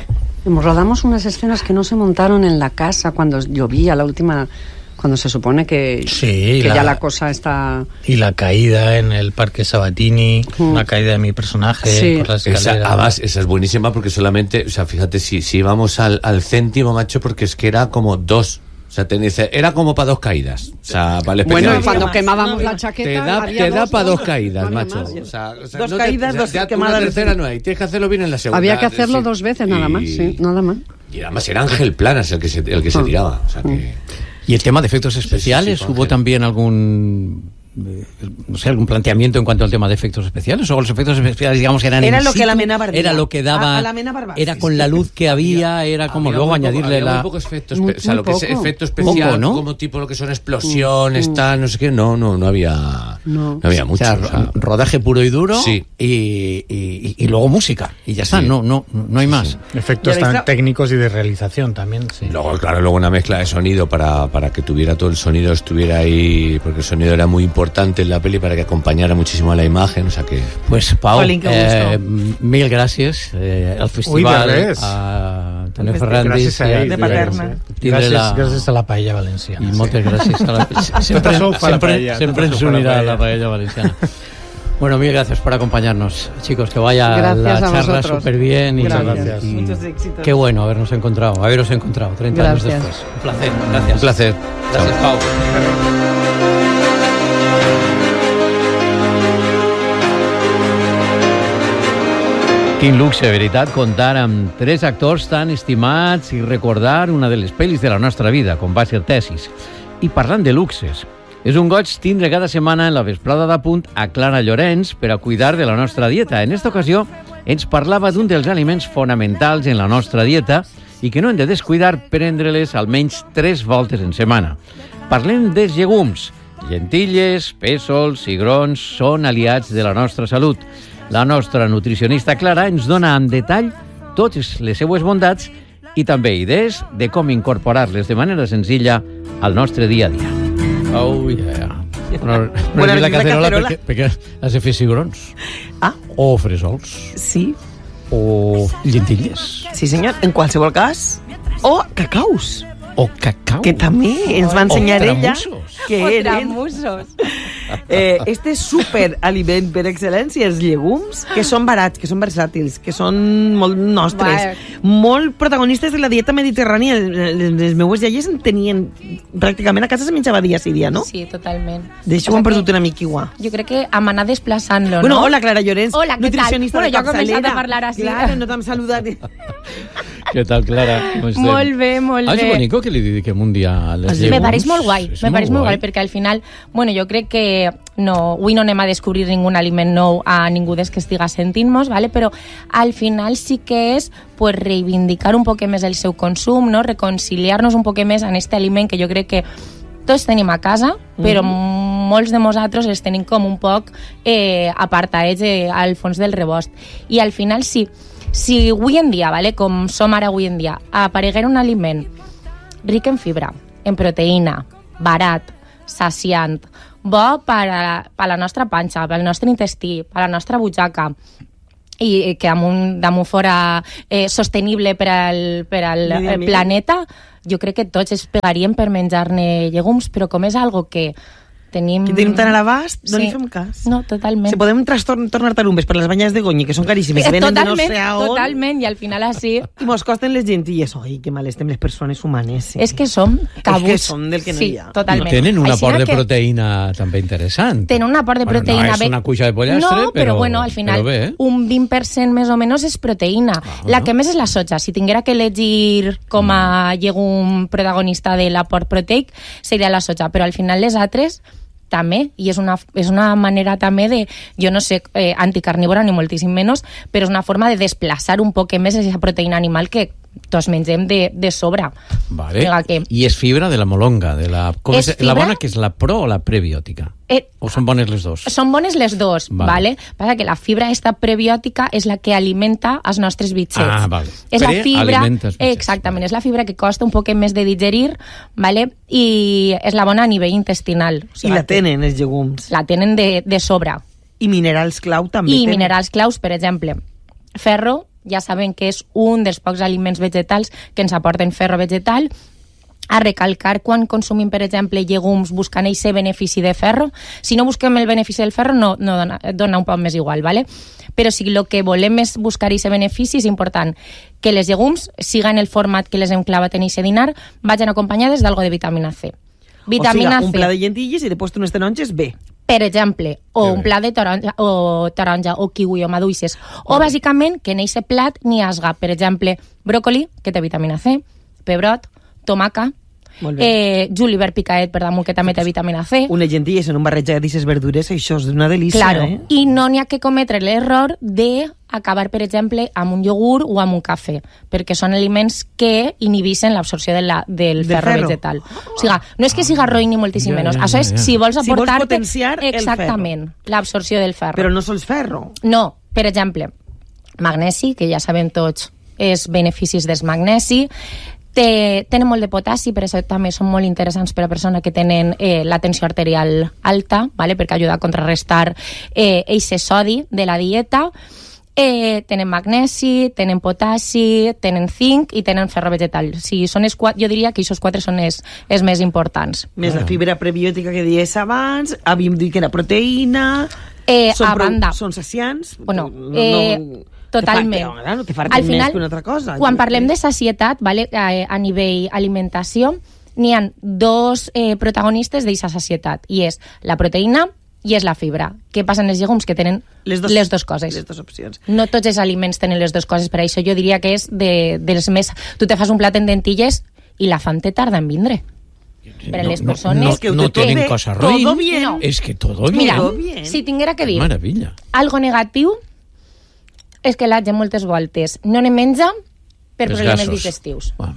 Rodamos unas escenas que no se montaron en la casa cuando llovía, la última... Cuando se supone que, Sí, que la- ya la cosa está... Y la caída en el Parque Sabatini, Mm. la caída de mi personaje Sí. por la Esa, escalera. además, esa es buenísima porque solamente, o sea, fíjate, si, si íbamos al, al céntimo, macho, porque es que era como dos. O sea, te dice, era como para dos caídas. O sea, vale, Bueno, especial- cuando más, quemábamos no la había- chaqueta... te da, había te da dos, para ¿no? dos caídas, No había macho. más. O sea, o sea, Dos no te- caídas, o sea, dos ya quemadas una de tercera cine. no hay, tienes que hacerlo bien en la segunda. Había que hacerlo Sí. dos veces nada más, Y- sí, nada más. Y además era Ángel Planas el que se, el que se Ah. tiraba. O sea que... Y el tema de efectos especiales, sí, sí, ¿hubo Ángel. también algún, eh, no sé, algún planteamiento en cuanto al tema de efectos especiales? ¿O los efectos especiales, digamos, eran Era in lo que situ? la Mena Bardía. Era lo que daba... A- a la Mena Barbá, era sí, con sí. la luz que había, era como Había luego muy poco- añadirle había la... muy poco efecto, espe- Muy- o sea, muy lo que es poco. efecto especial, Poco, ¿no? como tipo lo que son explosiones, tal, no sé qué, no, no, no había, No. no había mucho. O sea, o sea, rodaje puro y duro Sí. y, y- y luego música. Y ya está, Sí. no, no, no hay más. Efectos Y tan ahora- técnicos y de realización también, sí. Luego, claro, luego una mezcla de sonido para, para que tuviera todo el sonido, estuviera ahí, porque el sonido era muy importante en la peli para que acompañara muchísimo a la imagen, o sea que... Pues, Pau, Jolín, qué eh, gusto. mil gràcies eh, al festival, de res. a Antonio Al Ferrandis Gràcies a i a- ell, De Paterna. tindre Gràcies, la... gràcies a la paella valenciana. I moltes gràcies a la... Sempre, això ho fa la sempre, paella, sempre tot ens això ho fa la unirà paella. la paella valenciana. Bueno, mil gracias por acompañarnos, chicos, que vaya Gracias la a charla vosotros. súper bien y, Muchas gracias. y- Muchos éxitos. qué bueno habernos encontrado, haberos encontrado treinta Gracias. años después. Un placer, gracias. Un placer. Gracias, Chao. Pau. Quin luxe, veritat, comptar amb tres actors tan estimats i recordar una de les pel·lis de la nostra vida, com va ser Tesis. I parlant de luxes, és un goig tindre cada setmana en la vesprada d'Apunt a Clara Llorenç per a cuidar de la nostra dieta. En esta ocasió ens parlava d'un dels aliments fonamentals en la nostra dieta i que no hem de descuidar prendre-les almenys tres voltes en setmana. Parlem dels llegums, Llentilles, pèsols, cigrons són aliats de la nostra salut. La nostra nutricionista Clara ens dona en detall totes les seues bondats i també idees de com incorporar-les de manera senzilla al nostre dia a dia. Oh, yeah. No, no Bueno, és la la cacerola cacerola. perquè, perquè has de fer cigrons. Ah. O fresols. Sí. O llentilles. Sí, senyor, en qualsevol cas. O cacaus. O cacau. Que també ens va ensenyar O ella tramussos. que O eren tramussos. eh, este superaliment per excel·lència, els llegums, que són barats, que són versàtils, que són molt nostres, Va. molt protagonistes de la dieta mediterrània. Les, les meues iaies en tenien pràcticament a casa se menjava dia sí dia, no? Sí, totalment. D'això O ho sea han perdut que una mica igual. Jo crec que hem anat desplaçant-lo, Bueno, no? hola, Clara Llorenç, Hola, què tal? nutricionista Bueno, de jo he començat capçalera. a parlar així. Claro, no t'hem saludat. Què tal, Clara? Com estem? Molt bé, molt Ah, és bé. bonico que li dediquem un dia a les Me llegums. pareix molt guai, És me pareix molt guai, guai. perquè al final, bueno, jo crec que no, avui no anem a descobrir ningú aliment nou a ningú des que estiga sentint-nos, ¿vale? Però al final sí que és pues, reivindicar un poc més el seu consum, no? Reconciliar-nos un poc més en aquest aliment que jo crec que tots tenim a casa, però Mhm. molts de nosaltres els tenim com un poc eh, apartats eh, al fons del rebost. I al final sí, si avui en dia, ¿vale? Com som ara avui en dia, apareguera un aliment ric en fibra, en proteïna, barat, saciant, bo per a, per a la nostra panxa, pel nostre intestí, per a la nostra butxaca, i que damunt, damunt fora eh, sostenible per al, per al Medi eh, ambient. planeta, jo crec que tots es pegaríem per menjar-ne llegums, però com és algo que tenim... Que tenim tan a l'abast, no Sí. li fem cas. No, totalment. Si podem trastorn- tornar tarumbes per les banyes de Goñi, que són caríssimes, Eh, venen de no totalment, sé a on, totalment, i al final així... i mos costen les gentilles. Ai, que mal estem les persones humanes. Sí. És que som cabuts. És que som del que no sí, hi ha. I totalment. tenen un aport Així de que proteïna també interessant. Tenen un aport de Bueno, proteïna... no és bé- una cuixa de pollastre, no, però, però- bueno, al final però bé, eh? un vint per cent més o menys és proteïna. La que més és la soja. Si tinguera que elegir com a llegum protagonista de l'aport proteic, seria la soja, però al final les altres també, i és una, és una manera també de, jo no sé, eh, anticarnívora ni moltíssim menys, però és una forma de desplaçar un poc més aquesta proteïna animal que tots mengem de, de sobre. Vale. Diga que- I és fibra de la molonga, de la... Com És és, la fibra- bona que és la pro o la prebiòtica? Eh, O són bones les dos? Són bones les dos, Vale. vale. Passa que la fibra esta prebiòtica és la que alimenta els nostres bitxets. Ah, vale. És la fibra, Prealimenta els bitxets, exactament, és la fibra que costa un poc més de digerir, vale? I és la bona a nivell intestinal. O I la tenen, els llegums. La tenen de, de sobre. I minerals clau també I tenen. minerals claus, per exemple, ferro, ja saben que és un dels pocs aliments vegetals que ens aporten ferro vegetal. A recalcar quan consumim, per exemple, llegums buscant aquest benefici de ferro. Si no busquem el benefici del ferro, no, no dona, dona un poc més igual, ¿vale? Però si el que volem és buscar aquest benefici, és important que les llegums, siga en el format que les hem clavat en aquest dinar, vagin acompanyades d'algo de vitamina C. Vitamina o sigui, un C. pla de llentilles i després unes taronges, bé. Per exemple, o un plat de taronja o, taronja, o kiwi o maduixes. O, bàsicament, que en aquest plat n'hi hagi, per exemple, bròcoli, que té vitamina C, pebrot, tomaca, Molt bé. eh, julivert picaet, per damunt, que també té vitamina C. Unes llentilles en un barreja d'aquestes verdures, això és una delícia, Claro. eh? I no n'hi ha que cometre l'error de acabar, per exemple, amb un iogurt o amb un cafè, perquè són aliments que inhibixen l'absorció de la, del De ferro, ferro. vegetal. O sigui, no és que siga roïn ni moltíssim Ja, menys. ja, Això és, ja, ja. si vols Si vols aportar-te... potenciar el ferro. Exactament, l'absorció del ferro. Però no sols ferro. No, per exemple, magnesi, que ja sabem tots, és beneficis del magnesi, Té, tenen molt de potassi, per això també són molt interessants per a persones que tenen eh, la tensió arterial alta, ¿vale? Perquè ajuda a contrarrestar eh, eixe sodi de la dieta. Eh, tenen magnesi, tenen potassi, tenen zinc i tenen ferro vegetal. Si són els quatre, jo diria que aquests quatre són els, els més importants. Més la fibra prebiòtica que dies abans, havíem dit que era proteïna... Eh, són a prou- banda... Són saciants? Bueno, no, eh, no, totalment. Te fa, no te fa Al més final, que una altra cosa. quan parlem de sacietat, vale, a, a nivell alimentació, n'hi ha dos eh, protagonistes d'aquesta sacietat, i és la proteïna i és la fibra. Què passa en els llegums? Que tenen les dos, les dos coses. Les dues opcions. No tots els aliments tenen les dues coses, per això jo diria que és de, dels més... Tu te fas un plat en dentilles i la fam te tarda en vindre. Per a les no, persones... no, no, no tienen cosa roïn. Todo bien. No. Es que todo bien. Mira, Todo si tinguera que dir maravilla. algo negatiu, és que la gent moltes voltes no ne menja per Els problemes gasos. digestius. Ah, vale.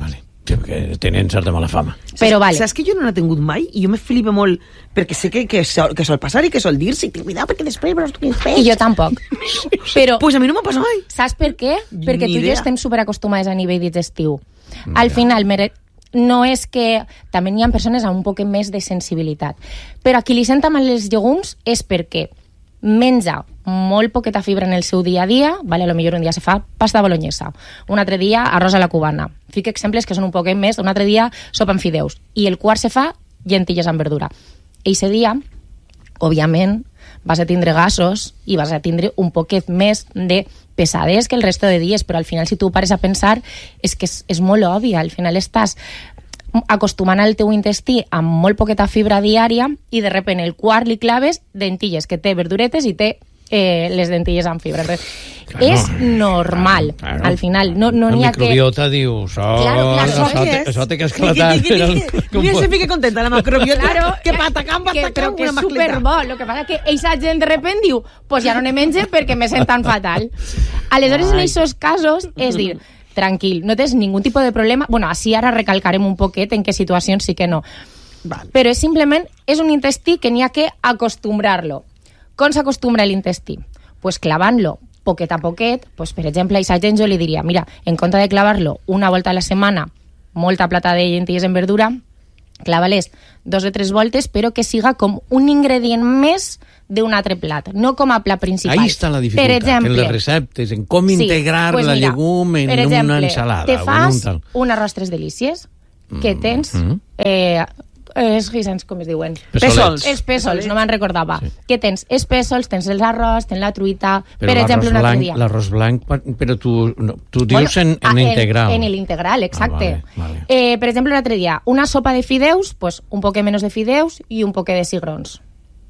que tenen certa mala fama. Però vale. Saps que jo no n'he tingut mai i jo me flipa molt perquè sé que, que, sol, que sol passar i que sol dir-se i tinc cuidado perquè després veuràs tu quins peix. I jo tampoc. Però, pues a mi no m'ha passat mai. Saps per què? Perquè Ni tu i jo idea. estem superacostumades a nivell digestiu. Al final, mere... no és que... També hi ha persones amb un poc més de sensibilitat. Però a qui li senta mal els llegums és perquè menja molt poqueta fibra en el seu dia a dia, vale, a lo millor un dia se fa pasta bolognesa, un altre dia arròs a la cubana. Fico exemples que són un poquet més, un altre dia sopa amb fideus, i el quart se fa llentilles amb verdura. I ese dia, òbviament, vas a tindre gasos i vas a tindre un poquet més de pesades que el resto de dies, però al final si tu pares a pensar és que és, és molt obvi, al final estàs acostumant al teu intestí amb molt poqueta fibra diària i de repente el quart li claves dentilles, que té verduretes i té eh, les dentilles amb fibra. Entonces, claro, és normal, claro, claro. Al final. No, no n'hi ha que... La microbiota diu, so, claro, claro, això, això, te, és... això té que esclatar. Mira, se fica contenta la macrobiota. Claro, que patacam, patacam, però que una és macleta. superbo. Lo que passa que eixa gent de repente diu, pues ja no ne menge perquè me senten fatal. Aleshores, en aquests casos, és dir, tranquil, no tens ningú tipus de problema. Bueno, així ara recalcarem un poquet en què situacions sí que no. Vale. Però és simplement, és un intestí que n'hi ha que acostumbrar-lo. Com s'acostumbra l'intestí? Pues clavant-lo poquet a poquet, pues, per exemple, a aquesta gent jo li diria, mira, en compte de clavar-lo una volta a la setmana, molta plata de llentilles en verdura, clava-les dos o tres voltes, però que siga com un ingredient més d'un altre plat, no com a plat principal. Ahí està la dificultat, per exemple, en les receptes, en com sí, integrar pues la mira, llegum en per exemple, una ensalada. Te fas un, tal. un arròs tres delícies, que tens... Mm -hmm. eh, els guisants, com es diuen? Pèsols. Els pèsols, no me'n recordava. Sí. Que tens els pèsols, tens els arròs, tens la truita, però per exemple, un altre dia. L'arròs blanc, però tu, no, tu dius bueno, en, en a, integral. En, en l'integral, exacte. Ah, vale, vale. Eh, per exemple, un altre dia, una sopa de fideus, pues, un poquet menys de fideus i un poquet de cigrons.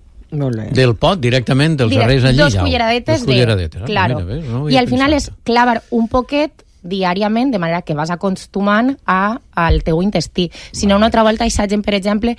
Del pot, directament, dels Direct, arrels allí. Dos culleradetes, dos culleradetes de... Claro. Mira, ves, no I al final és clavar un poquet diàriament, de manera que vas acostumant a, al teu intestí. Si no, una altra volta, aquesta gent, per exemple,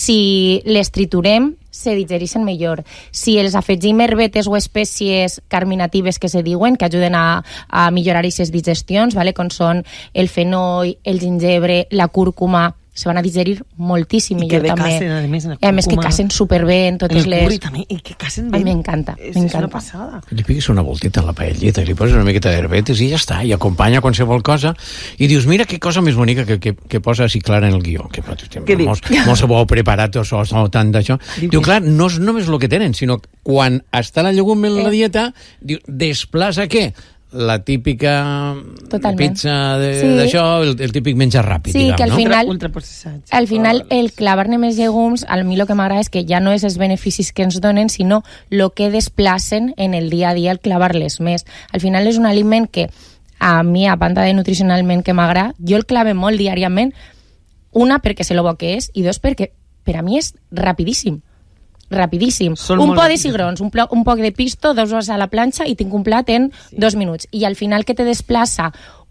si les triturem, se digereixen millor. Si els afegim herbetes o espècies carminatives que se diuen, que ajuden a, a millorar aquestes digestions, vale? Com són el fenoi, el gingebre, la cúrcuma, se van a digerir moltíssim millor també. I que casen, a més, en la cúrcuma. A més, que casen superbé en totes en les... En el curri també, i que casen bé. A mi m'encanta, és, m'encanta. És una passada. Li piques una voltita a la paelleta i li poses una miqueta d'herbetes i ja està, i acompanya qualsevol cosa i dius, mira que cosa més bonica que, que, que posa així clar en el guió. Que, que mos, mos ho heu preparat o, o tant d'això. Diu, clar, no és només el que tenen, sinó quan està la llegum en la dieta, diu, desplaça què? La típica Totalment. Pizza d'això, sí. el, el típic menjar ràpid, sí, diguem, que al no? final, ultraprocessats. Al final el clavar-ne més llegums, a mi el que m'agrada és que ja no és els beneficis que ens donen, sinó el que desplacen en el dia a dia al clavar-les més. Al final és un aliment que a mi, a banda de nutricionalment que m'agrada, jo el clave molt diàriament, una, perquè sé lo bo que és, i dos, perquè per a mi és rapidíssim. Rapidíssim. Són un poc de cigrons, un, un poc de pisto, dos hores a la planxa i tinc un plat en sí. dos minuts. I al final que te desplaça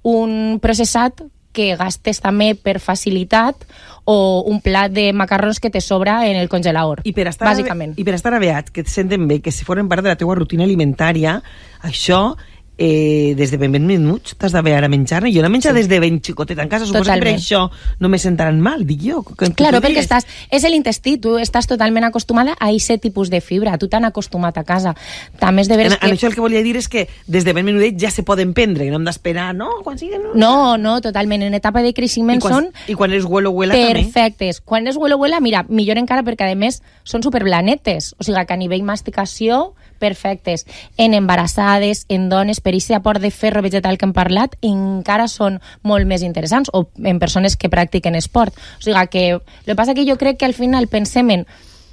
un processat que gastes també per facilitat o un plat de macarrons que te sobra en el congelador, I per estar bàsicament. I per estar aviat, que et senten bé, que si foren part de la teua rutina alimentària, això... Eh, des de ben ben minuts t'has d'haver ara a menjar-ne. Jo no menja sí. des de ben xicotet en casa, suposo que per això no me sentaran mal, dic jo. Claro, perquè estàs, és l'intestí, tu estàs totalment acostumada a aquest tipus de fibra, tu t'han acostumat a casa. També és de veres en, que... En això el que volia dir és que des de ben menudet ja se poden prendre, no hem d'esperar, no? Quan sigui, no? No, no, totalment. En etapa de creixement I quan, són... I quan és huelo-huela també. Perfectes. Quan és huelo-huela, mira, millor encara perquè a més són superblanetes, o sigui que a nivell masticació perfectes. En embarassades, en dones, per aquest aport de ferro vegetal que hem parlat, encara són molt més interessants, o en persones que practiquen esport. O sigui que, el que passa que jo crec que al final pensem en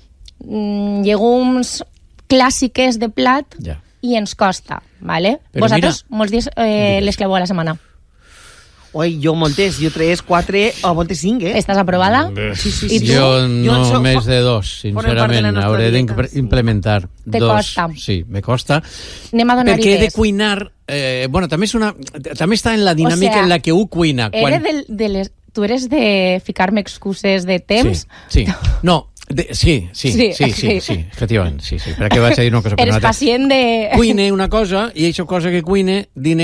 mm, llegums clàssiques de plat ja. i ens costa, ¿vale? Però vosaltres mira, molts dies eh, les claveu a la setmana. Oi, jo moltes, jo tres, quatre o moltes cinc, eh? Estàs aprovada? Sí, sí, sí. Jo no jo soc, més de dos, sincerament. Hauré d'implementar Te dos. costa. Sí, me costa. Anem a donar Perquè he de idees. cuinar... Eh, bueno, també, és una, també està en la dinàmica o sea, en la que ho cuina. Quan... De, de les, tu eres de ficar-me excuses de temps? Sí, sí. No, de, sí, sí, sí, sí, sí, sí, efectivament, sí, sí. Perquè vaig a dir una cosa per una altra. Eres pacient de... Cuine una cosa, i això cosa que cuine, dine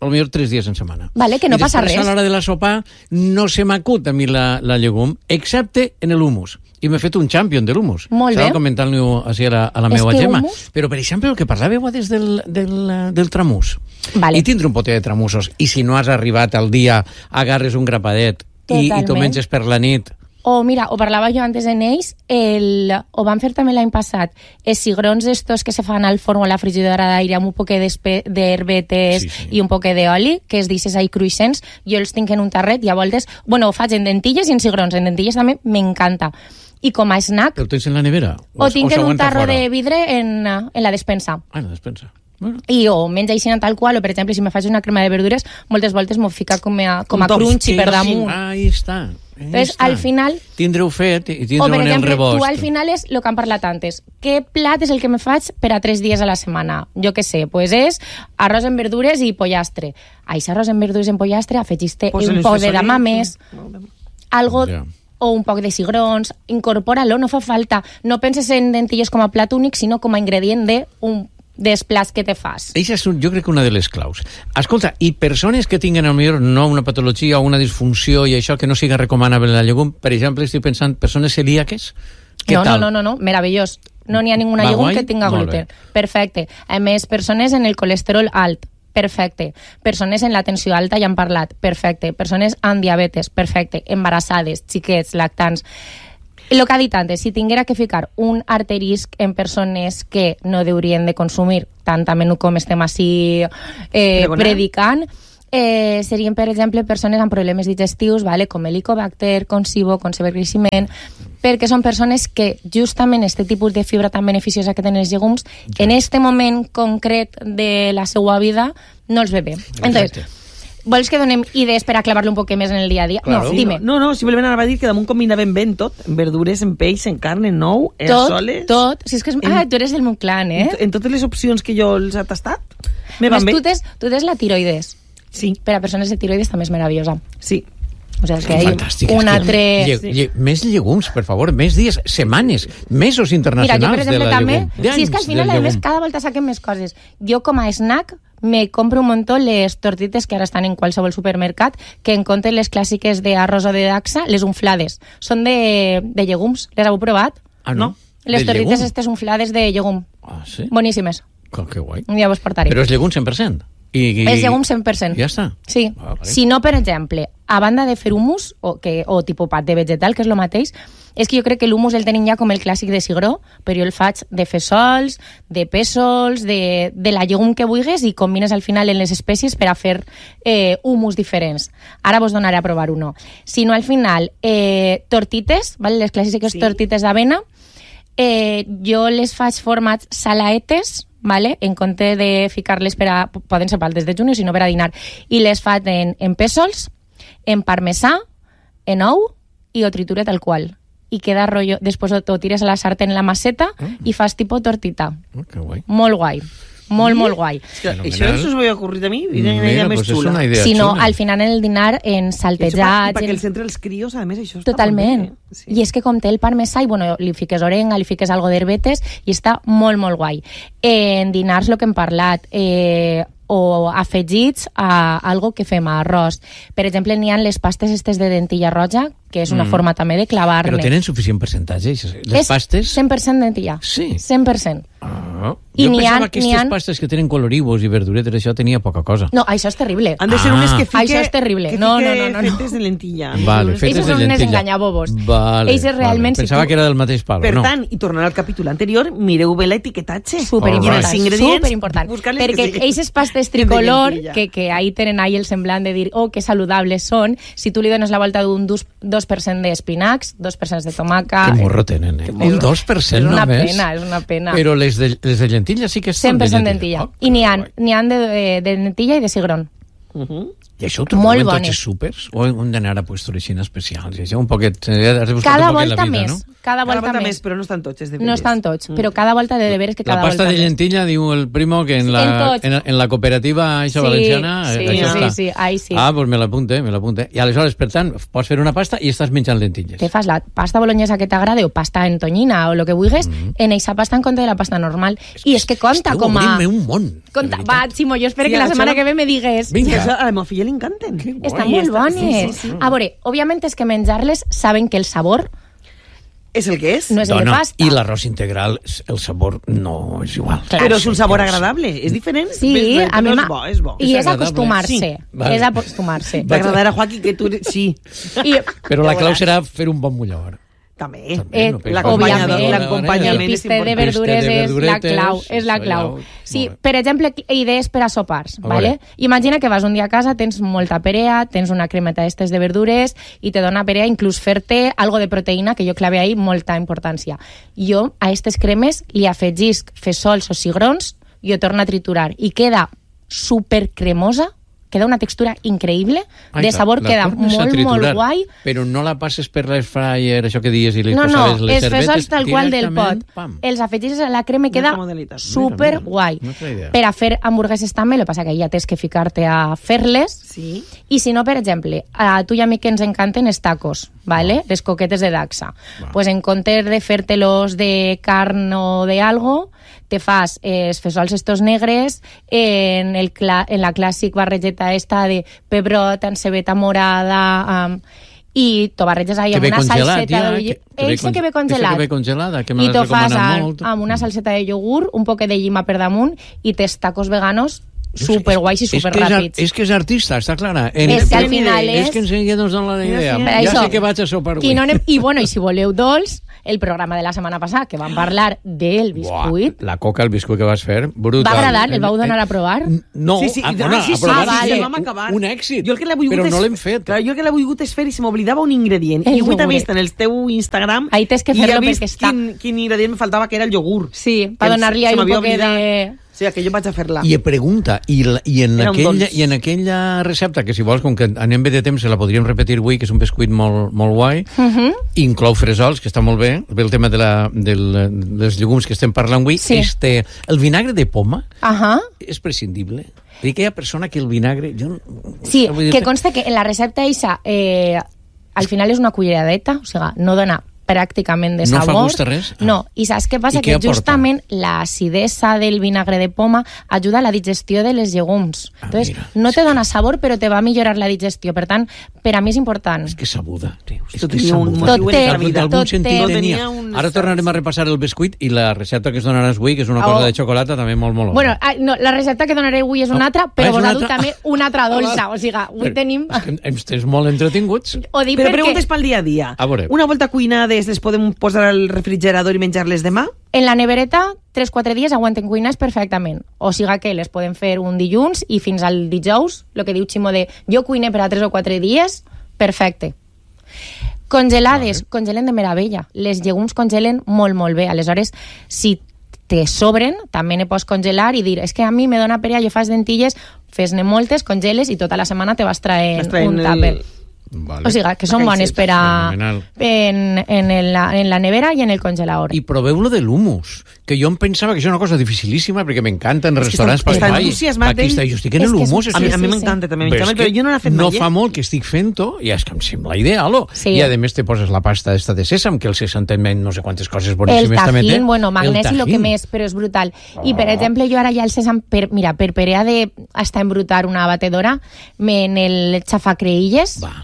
a lo millor tres dies en setmana. Vale, que no passa res. I després a l'hora de la sopa no se m'acut a mi la, la llegum, excepte en l'humus. I m'he fet un champion de l'humus. Molt bé. Estava comentant-ho així a la, a la meva que Gemma. humus... Però, per exemple, el que parlàveu des del, del, del tramús. Vale. I tindre un pote de tramussos. I si no has arribat al dia, agarres un grapadet i, i t'ho menges per la nit. O mira, o parlava jo antes en ells, el, o van fer també l'any passat, els cigrons estos que se fan al forn o a la frigidora d'aire amb un poc d'herbetes sí, sí. i un poc d'oli, que es dices ahí cruixents, jo els tinc en un tarret i a voltes, bueno, ho faig en dentilles i en cigrons, en dentilles també m'encanta. I com a snack... Però tens en la nevera? O, o tinc o en un tarro fora? de vidre en, en la despensa. Ah, en la despensa. Bueno. I o menja així tal qual, o per exemple, si me faig una crema de verdures, moltes voltes m'ho fica com a, com a crunchy per damunt. Ahí està. Entonces, al final... Tindreu fet i tindreu o, per en exemple, el rebost. tu al final és el que han parlat antes. Què plat és el que me faig per a tres dies a la setmana? Jo què sé, pues és arròs en verdures i pollastre. A ese arròs en verdures i pollastre afegiste pues un poc de damames, algo... Yeah. O un poc de cigrons, incorpora-lo, no fa falta. No penses en dentilles com a plat únic, sinó com a ingredient de un dels plats que te fas. Eixa és, jo crec que una de les claus. Escolta, i persones que tinguen, potser no una patologia o una disfunció i això que no siga recomanable la llegum, per exemple, estic pensant, persones celíaques? No, no, no, no, no, meravellós. No n'hi ha ninguna llegum que tinga gluten. Perfecte. A més, persones en el colesterol alt, perfecte. Persones en la tensió alta ja han parlat, perfecte. Persones amb diabetes, perfecte. Embarassades, xiquets, lactants. El que ha dit antes, si tinguera que ficar un asterisc en persones que no haurien de consumir tant a menú com estem així eh, predicant, eh, serien, per exemple, persones amb problemes digestius, vale, com helicobacter, con SIBO, con cibercreixement, perquè són persones que justament aquest tipus de fibra tan beneficiosa que tenen els llegums, en aquest moment concret de la seva vida, no els ve bé. Entonces, vols que donem idees per a clavar-lo un poc més en el dia a dia? Claro. No, sí, dime. No, no, simplement anava a dir que damunt combinaven ben tot, en verdures, en peix, en carn, en nou, en tot, soles... Tot, tot. Si és que és... En, ah, tu eres del meu clan, eh? En, en totes les opcions que jo els he tastat, me van Més, bé. tu tens, tu tens la tiroides. Sí. Per a persones de tiroides també és meravellosa. Sí. O sigui, que hi Fantàstic, un és que altre... lle, lle, més llegums, per favor, més dies, setmanes, mesos internacionals. Mira, jo, per exemple, de la també... llegum. Si és que al final, a més, cada volta saquen més coses. Jo, com a snack, me compro un montó les tortites que ara estan en qualsevol supermercat, que en comptes les clàssiques d'arròs o de daxa, les unflades. Són de, de llegums. Les heu provat? Ah, no? Les de tortites llegum? estes unflades de llegum. Ah, sí? Boníssimes. Que, que guai. Un dia vos portaré. Però és llegum cent per cent? I, i... És llegum cent per cent. Ja està? Sí. Ah, vale. Si no, per exemple, a banda de fer humus, o, que, o tipus pat de vegetal, que és el mateix, és que jo crec que l'humus el tenim ja com el clàssic de cigró, però jo el faig de fesols, de pèsols, de, de la llegum que vulguis i combines al final en les espècies per a fer eh, humus diferents. Ara vos donaré a provar uno. Si no, al final, eh, tortites, ¿vale? Les clàssiques sí. tortites d'avena, eh, jo les faig formats salaetes, ¿vale? En compte de ficar-les per a... Poden ser pel desdejuni, sinó per a dinar. I les faig en, en pèsols, en parmesà, en ou, i ho triture tal qual. I queda rotllo... Després ho tires a la sartén en la maceta mm. i fas tipus tortita. Oh, que guai. Molt guai. Molt, molt guai. Que això no us ho havia ocorrit a mi, i una idea més pues xula. Si no, al final en el dinar, en saltejats... I perquè el centre els crios, a més, això està totalment. molt bé. Sí. I és que com té el parmesà, i bueno, li fiques orenga, li fiques algo d'herbetes, i està molt, molt guai. En dinars, el que hem parlat, eh, o afegits a algo que fem a arròs. Per exemple, n'hi ha les pastes estes de dentilla roja, que és una mm. forma també de clavar-ne. Però tenen suficient percentatge, les és pastes? cent per cent dentilla. Sí. cent per cent. Ah. I jo pensava ha, que aquestes ha... pastes que tenen coloribus i verduretes, això tenia poca cosa. No, això és terrible. Han de ser ah. unes que fique, això és terrible. Que no, fique no, no, no, fetes de lentilla. Vale, fetes Ells de són lentilla. unes enganyabobos. Vale, Ells realment... vale. Pensava si tu... que era del mateix palo. Per no. tant, i tornant al capítol anterior, mireu bé l'etiquetatge. Superimportant. Els ingredients, superimportant. Perquè aquestes pastes tricolor, que, que ahí tenen ahí el semblant de dir, oh, que saludables són, si tu li dones la volta d'un dos per cent d'espinacs, dos per cent de tomaca... Que morro tenen, eh? Un dos per cent només. És una pena, és una pena. Però les de, les de lentilla sí que són cent per cent de lentilla. Oh, I n'hi ha, n'hi ha de, de, de lentilla i de cigrón. Uh-huh. I això ho trobem en tots els súpers? O hem d'anar a puestos així especials? I això un poquet... Cada volta més. Cada volta més. Però no estan tots, és de veres. No estan tots, però cada volta de veres que cada volta més. La pasta de lentilla, diu el primo, que en la, en, en la cooperativa Aixa Valenciana... Sí, sí, sí, ahí sí. Ah, doncs me l'apunte, me l'apunte. I aleshores, per tant, pots fer una pasta i estàs menjant lentilles. Te fas la pasta boloñesa que t'agrada o pasta en tonyina o lo que vulguis, mm-hmm. en eixa pasta en compte de la pasta normal. I és que conta com a... Esteu obrint-me un món. Conta, va, Ximo, jo espero sí, que la setmana no... que ve me digues. Vinga. Això a la meva filla li encanten. Estan molt bones. Sí, sí, sí. A veure, òbviament és que menjar-les saben que el sabor és el que és. No és el de pasta. I l'arròs integral, el sabor no és igual. Clar, però és un sabor agradable, és diferent. Sí, ves, a mi és bo, és bo. I és, és acostumar-se. Sí. Vale. És acostumar-se. T'agradarà, Joaquín, que tu... Sí. I... Però la clau serà fer un bon mullor. També. Eh, no l'acompanyament el piste de verdures és la clau, és la clau. Sí, per exemple, idees per a sopars, ¿vale? Imagina que vas un dia a casa, tens molta perea, tens una cremeta d'estes de verdures i te dona perea inclús fer-te algo de proteïna, que jo clave ahí molta importància. Jo a aquestes cremes li afegisc fesols o cigrons i ho torno a triturar i queda super cremosa, queda una textura increïble, Ai, de sabor la, la queda molt, molt guai. Però no la passes per l'air fryer, això que dies, i li no, posaves no, les cervetes... No, no, és tal qual del pot. Pam. Els afegis a la crema i queda super guai. No per a fer hamburgueses també, el que passa que ja tens que ficar-te a fer-les. Sí. I si no, per exemple, a tu i a mi que ens encanten els tacos, ¿vale? Les coquetes de Daxa. Va. Pues en comptes de fer-te-los de carn o de algo, te fas els fesols estos negres en, el en la clàssic barregeta esta de pebrot, encebeta morada... Um, i t'ho barreges ahí amb una salseta de iogurt. Eixe que ve congelat. Que ve congelada, que me I t'ho fas molt. amb una salseta de iogurt, un poquet de llima per damunt i tes tacos veganos super guais i super ràpids. És que és artista, està clara. En, és que al final és... És que enseguida ens dona la idea. Ja això, sé que vaig a sopar avui. No anem... I bueno, i si voleu dolç, el programa de la setmana passada, que vam parlar del biscuit... Buah, la coca, el biscuit que vas fer, brutal. Va agradar? El vau donar a provar? No, sí, sí, a, no, sí, sí, a provar, ah, vale. sí, Vam acabar. Un èxit, jo el que però és, no l'hem fet. Clar, jo el que l'he volgut és fer i se m'oblidava un ingredient. El I avui també està en el teu Instagram. Ahí tens que fer-lo perquè està... Quin, quin ingredient me faltava, que era el iogurt. Sí, per donar-li ahí un poc de... Sí, que jo vaig a fer-la. I pregunta, i, la, i, en aquella, i en aquella recepta, que si vols, com que anem bé de temps, se la podríem repetir avui, que és un biscuit molt, molt guai, uh-huh. inclou fresols, que està molt bé, ve el tema de la, del, dels llegums que estem parlant avui, sí. este, el vinagre de poma uh-huh. és prescindible. I que hi ha persona que el vinagre... Jo, sí, que consta que en la recepta eixa, eh, al final és una culleradeta, o sigui, no dona pràcticament de sabor. No fa gust a res? Ah. No, i saps què passa? I què que aporta? Justament l'acidesa del vinagre de poma ajuda a la digestió de les llegums. Ah, Entonces, mira, no te dona sabor, però te va a millorar la digestió. Per tant, per a mi és important. És que sabuda. És que sabuda. Tot té, tot té. Tenia. Ara tornarem a repassar el biscuit i la recepta que es donaràs avui, que és una cosa oh. de xocolata, també molt, molt. Bueno, no, la recepta que donaré avui és una altra, però vos ha dut també una altra dolça. O sigui, avui però, tenim... Hem estat molt entretinguts. Ho dic però perquè... preguntes pel dia a dia. A veure. Una volta cuinades les podem posar al refrigerador i menjar-les demà? En la nevereta, tres quatre dies aguanten cuinades perfectament. O sigui que les podem fer un dilluns i fins al dijous, el que diu Ximo de jo cuine per a tres o quatre dies, perfecte. Congelades, vale. Congelen de meravella. Les llegums congelen molt, molt bé. Aleshores, si te sobren, també ne pots congelar i dir, és que a mi me dona perea, jo fas dentilles, fes-ne moltes, congeles i tota la setmana te vas traent un tàper. El... Vale. O sigui, que són bones per a en, en, el, en la nevera i en el congelador. I proveu-lo de l'humus, que jo em pensava que és una cosa dificilíssima perquè m'encanta en restaurants. Està entusiasmat. Aquí està, jo estic en l'humus. A mi, a mi m'encanta també, però, però jo no l'he fet mai. No fa molt que estic fent-ho i és que em sembla ideal. Sí. I a més te poses la pasta esta de sèsam, que el sèsam també no sé quantes coses boníssimes també té. El tajín, bueno, magnesi, lo que més, però és brutal. Oh. I per exemple, jo ara ja el sèsam, per, mira, per perea de hasta embrutar una batedora, me en el xafacreïlles, va.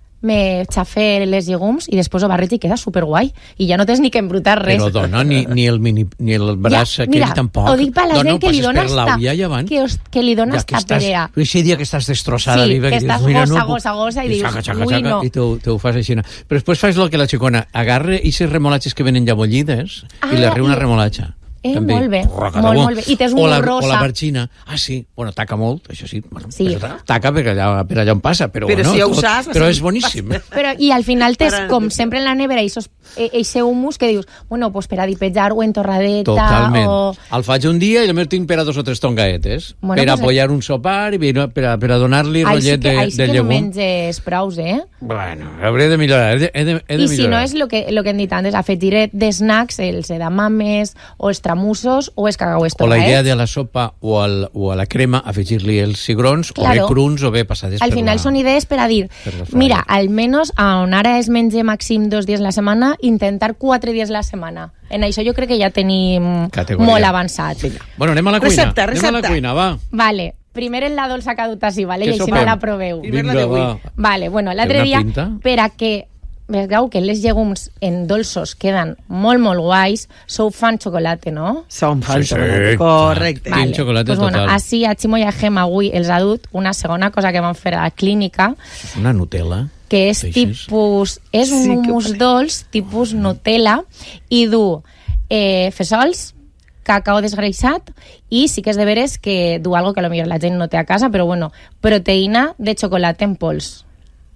me xafé les llegums i després ho barreig i queda superguai. I ja no tens ni que embrutar res. Però dona, ni, ni, el, mini, ni el braç ja, aquell mira, tampoc. Ho dic per la gent que li dona esta, que, que li dona esta perea. Eixe dia que estàs destrossada. Sí, que estàs gossa, no, gossa, gossa i, i dius, xaca, xaca, ui, xaca, no. I te ho fas així. Però després fas el que la xicona agarra i ses remolatges que venen ja bullides ah, i les riu una remolatxa. Eh, també. molt bé, Roca molt, de bo. molt bé. I tens un o la, rosa. O la barxina. Ah, sí, bueno, taca molt, això sí. Bueno, Sí. però taca per allà, per allà on passa, però, Però bueno, si ja ho tot- saps, però vas- és boníssim. Però, i al final tens, Para- com sempre en la nevera, eixe humus que dius, bueno, pues per a dipejar o en torradeta Totalment. o... El faig un dia i el meu tinc per a dos o tres tongaetes. Bueno, per pues, apoyar un sopar i per, per, a, per a donar-li Ai, sí rotllet que, de, ai, sí de que no llegum. menges prous, eh? Bueno, hauré de millorar, he de, he de, he de I si no millorar. és el que, lo que hem dit antes, afegiré de snacks, els edamames, o els tramussos, o els cacauets O la idea torraets. de la sopa o, al, o a la crema afegir-li els cigrons, Claro. o bé cruns o bé passades Al per final la... són idees per a dir, per la fryer. mira, almenys on ara es menja màxim dos dies a la setmana, intentar quatre dies a la setmana. En això jo crec que ja tenim Categoria. molt avançat. Bueno, anem a la cuina. Recepta, Anem a la recepta. cuina, va. Vale, primer en la dolça caduta, sí, vale? Què I així sopem? me la proveu. Vinga, va. Vale, bueno, Té l'altre una dia, pinta. per a que vegeu que les llegums en dolços queden molt, molt guais, sou fan xocolate, no? Som fan Sí, sí. xocolate, correcte. Vale. Team xocolate pues bueno, total. així a Ximo i a Gem avui els ha dut una segona cosa que van fer a la clínica, Una Nutella. que és Deixes? tipus... És un Sí, que hummus pare- dolç, tipus Nutella, i du eh, fesols, cacao desgreixat, i sí que és de veres que du algo que potser la gent no té a casa, però bueno, proteïna de xocolate en pols.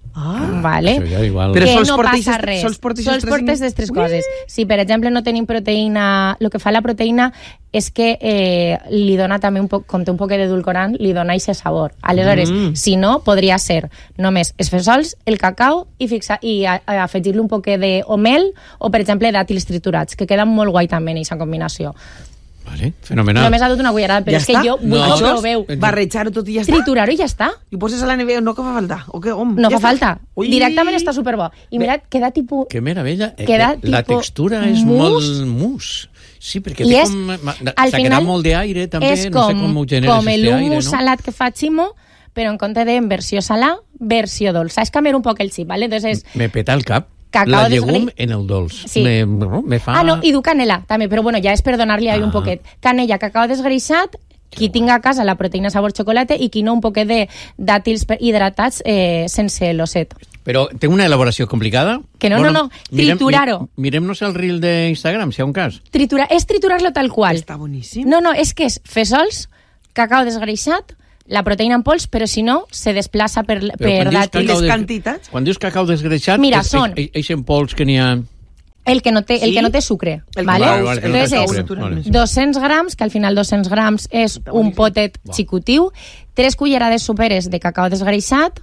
Ah, Vale? Això ja igual... Però que sols no porteixes- passa res. sols porteixes Sols tres portes in- les tres coses. Si, per exemple, no tenim proteïna... El que fa la proteïna és que eh, li dona també un poc, com té un poc d'edulcorant, li dona aquest sabor. Aleshores, Mm. si no, podria ser només els fesols, el cacau i, fixa, i a, a afegir-li un poc de o mel o, per exemple, dàtils triturats, que queden molt guai també en aquesta combinació. Vale, fenomenal. Només ha dut una cullerada, però Ja és que està? jo vull No. que ho Això és proveu. barrejar-ho tot i ja està. Triturar-ho i ja està. I ho poses a la nevera, no que fa falta. O que, om, No ja fa està. falta. Ui. Directament està superbo. I mirad, queda tipus... Que meravella. Eh, Queda que la tipo textura és mousse. molt mousse. Sí, perquè I té és, com... ma- al S'ha final, quedat molt d'aire, també. és no sé com, com ho generes, com este aire, l'humus no? salat que fa Ximo, però en compte de en versió salà, versió dolça. És canviar un poc el xip, ¿vale? Entonces, Me peta el cap. Cacao la llegum desgre- en el dolç. Sí. Me, no, me fa... ah, no, i du canela, també, però bueno, ja és per donar-li ahí un Ah. poquet. Canella, cacao desgreixat, qui tinga a casa la proteïna sabor xocolate i qui no un poquet de dàtils per- hidratats eh, sense l'osset. Però té una elaboració complicada? Que no, no, no, triturar-ho. Mi, Mirem-nos el reel d'Instagram, si hi ha un cas. Tritura, és triturar-lo tal qual. Està boníssim. No, no, és que és fesols, cacao desgreixat, la proteïna en pols, però si no, se desplaça per, Però per quan dius dàtils. cacao des- quantitats? Quan dius cacao desgreixat, Mira, és, són- és, és en pols que n'hi ha... El que no té, el Sí? que no té sucre, El ¿vale? cacao, Vale, vale, el Entonces cacao és natural. dos-cents grams, que al final dos-cents grams és un potet xicotiu, tres cullerades soperes de cacao desgreixat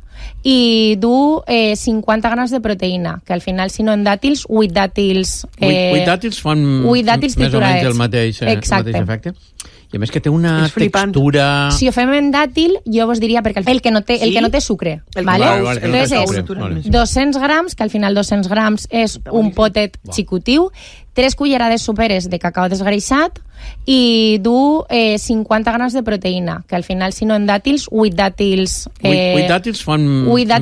i du eh, cinquanta grams de proteïna, que al final, si no en dàtils, vuit dàtils... Eh, vuit dàtils fan vuit dàtils més o menys triturats. el mateix, eh, el Exacte. mateix efecte. I a més que té una És flipant. textura... Si ho fem en dàtil, jo vos diria, perquè el que no té, el Sí? que no té sucre, El ¿vale? Vale, vale, que no té Entonces sucre, és vale. dos-cents grams, que al final dos-cents grams és un potet xicotiu, tres cullerades soperes de cacao desgreixat i du eh, cinquanta grams de proteïna, que al final, si no en dàtils, vuit dàtils... Vuit, vuit dàtils fan vuit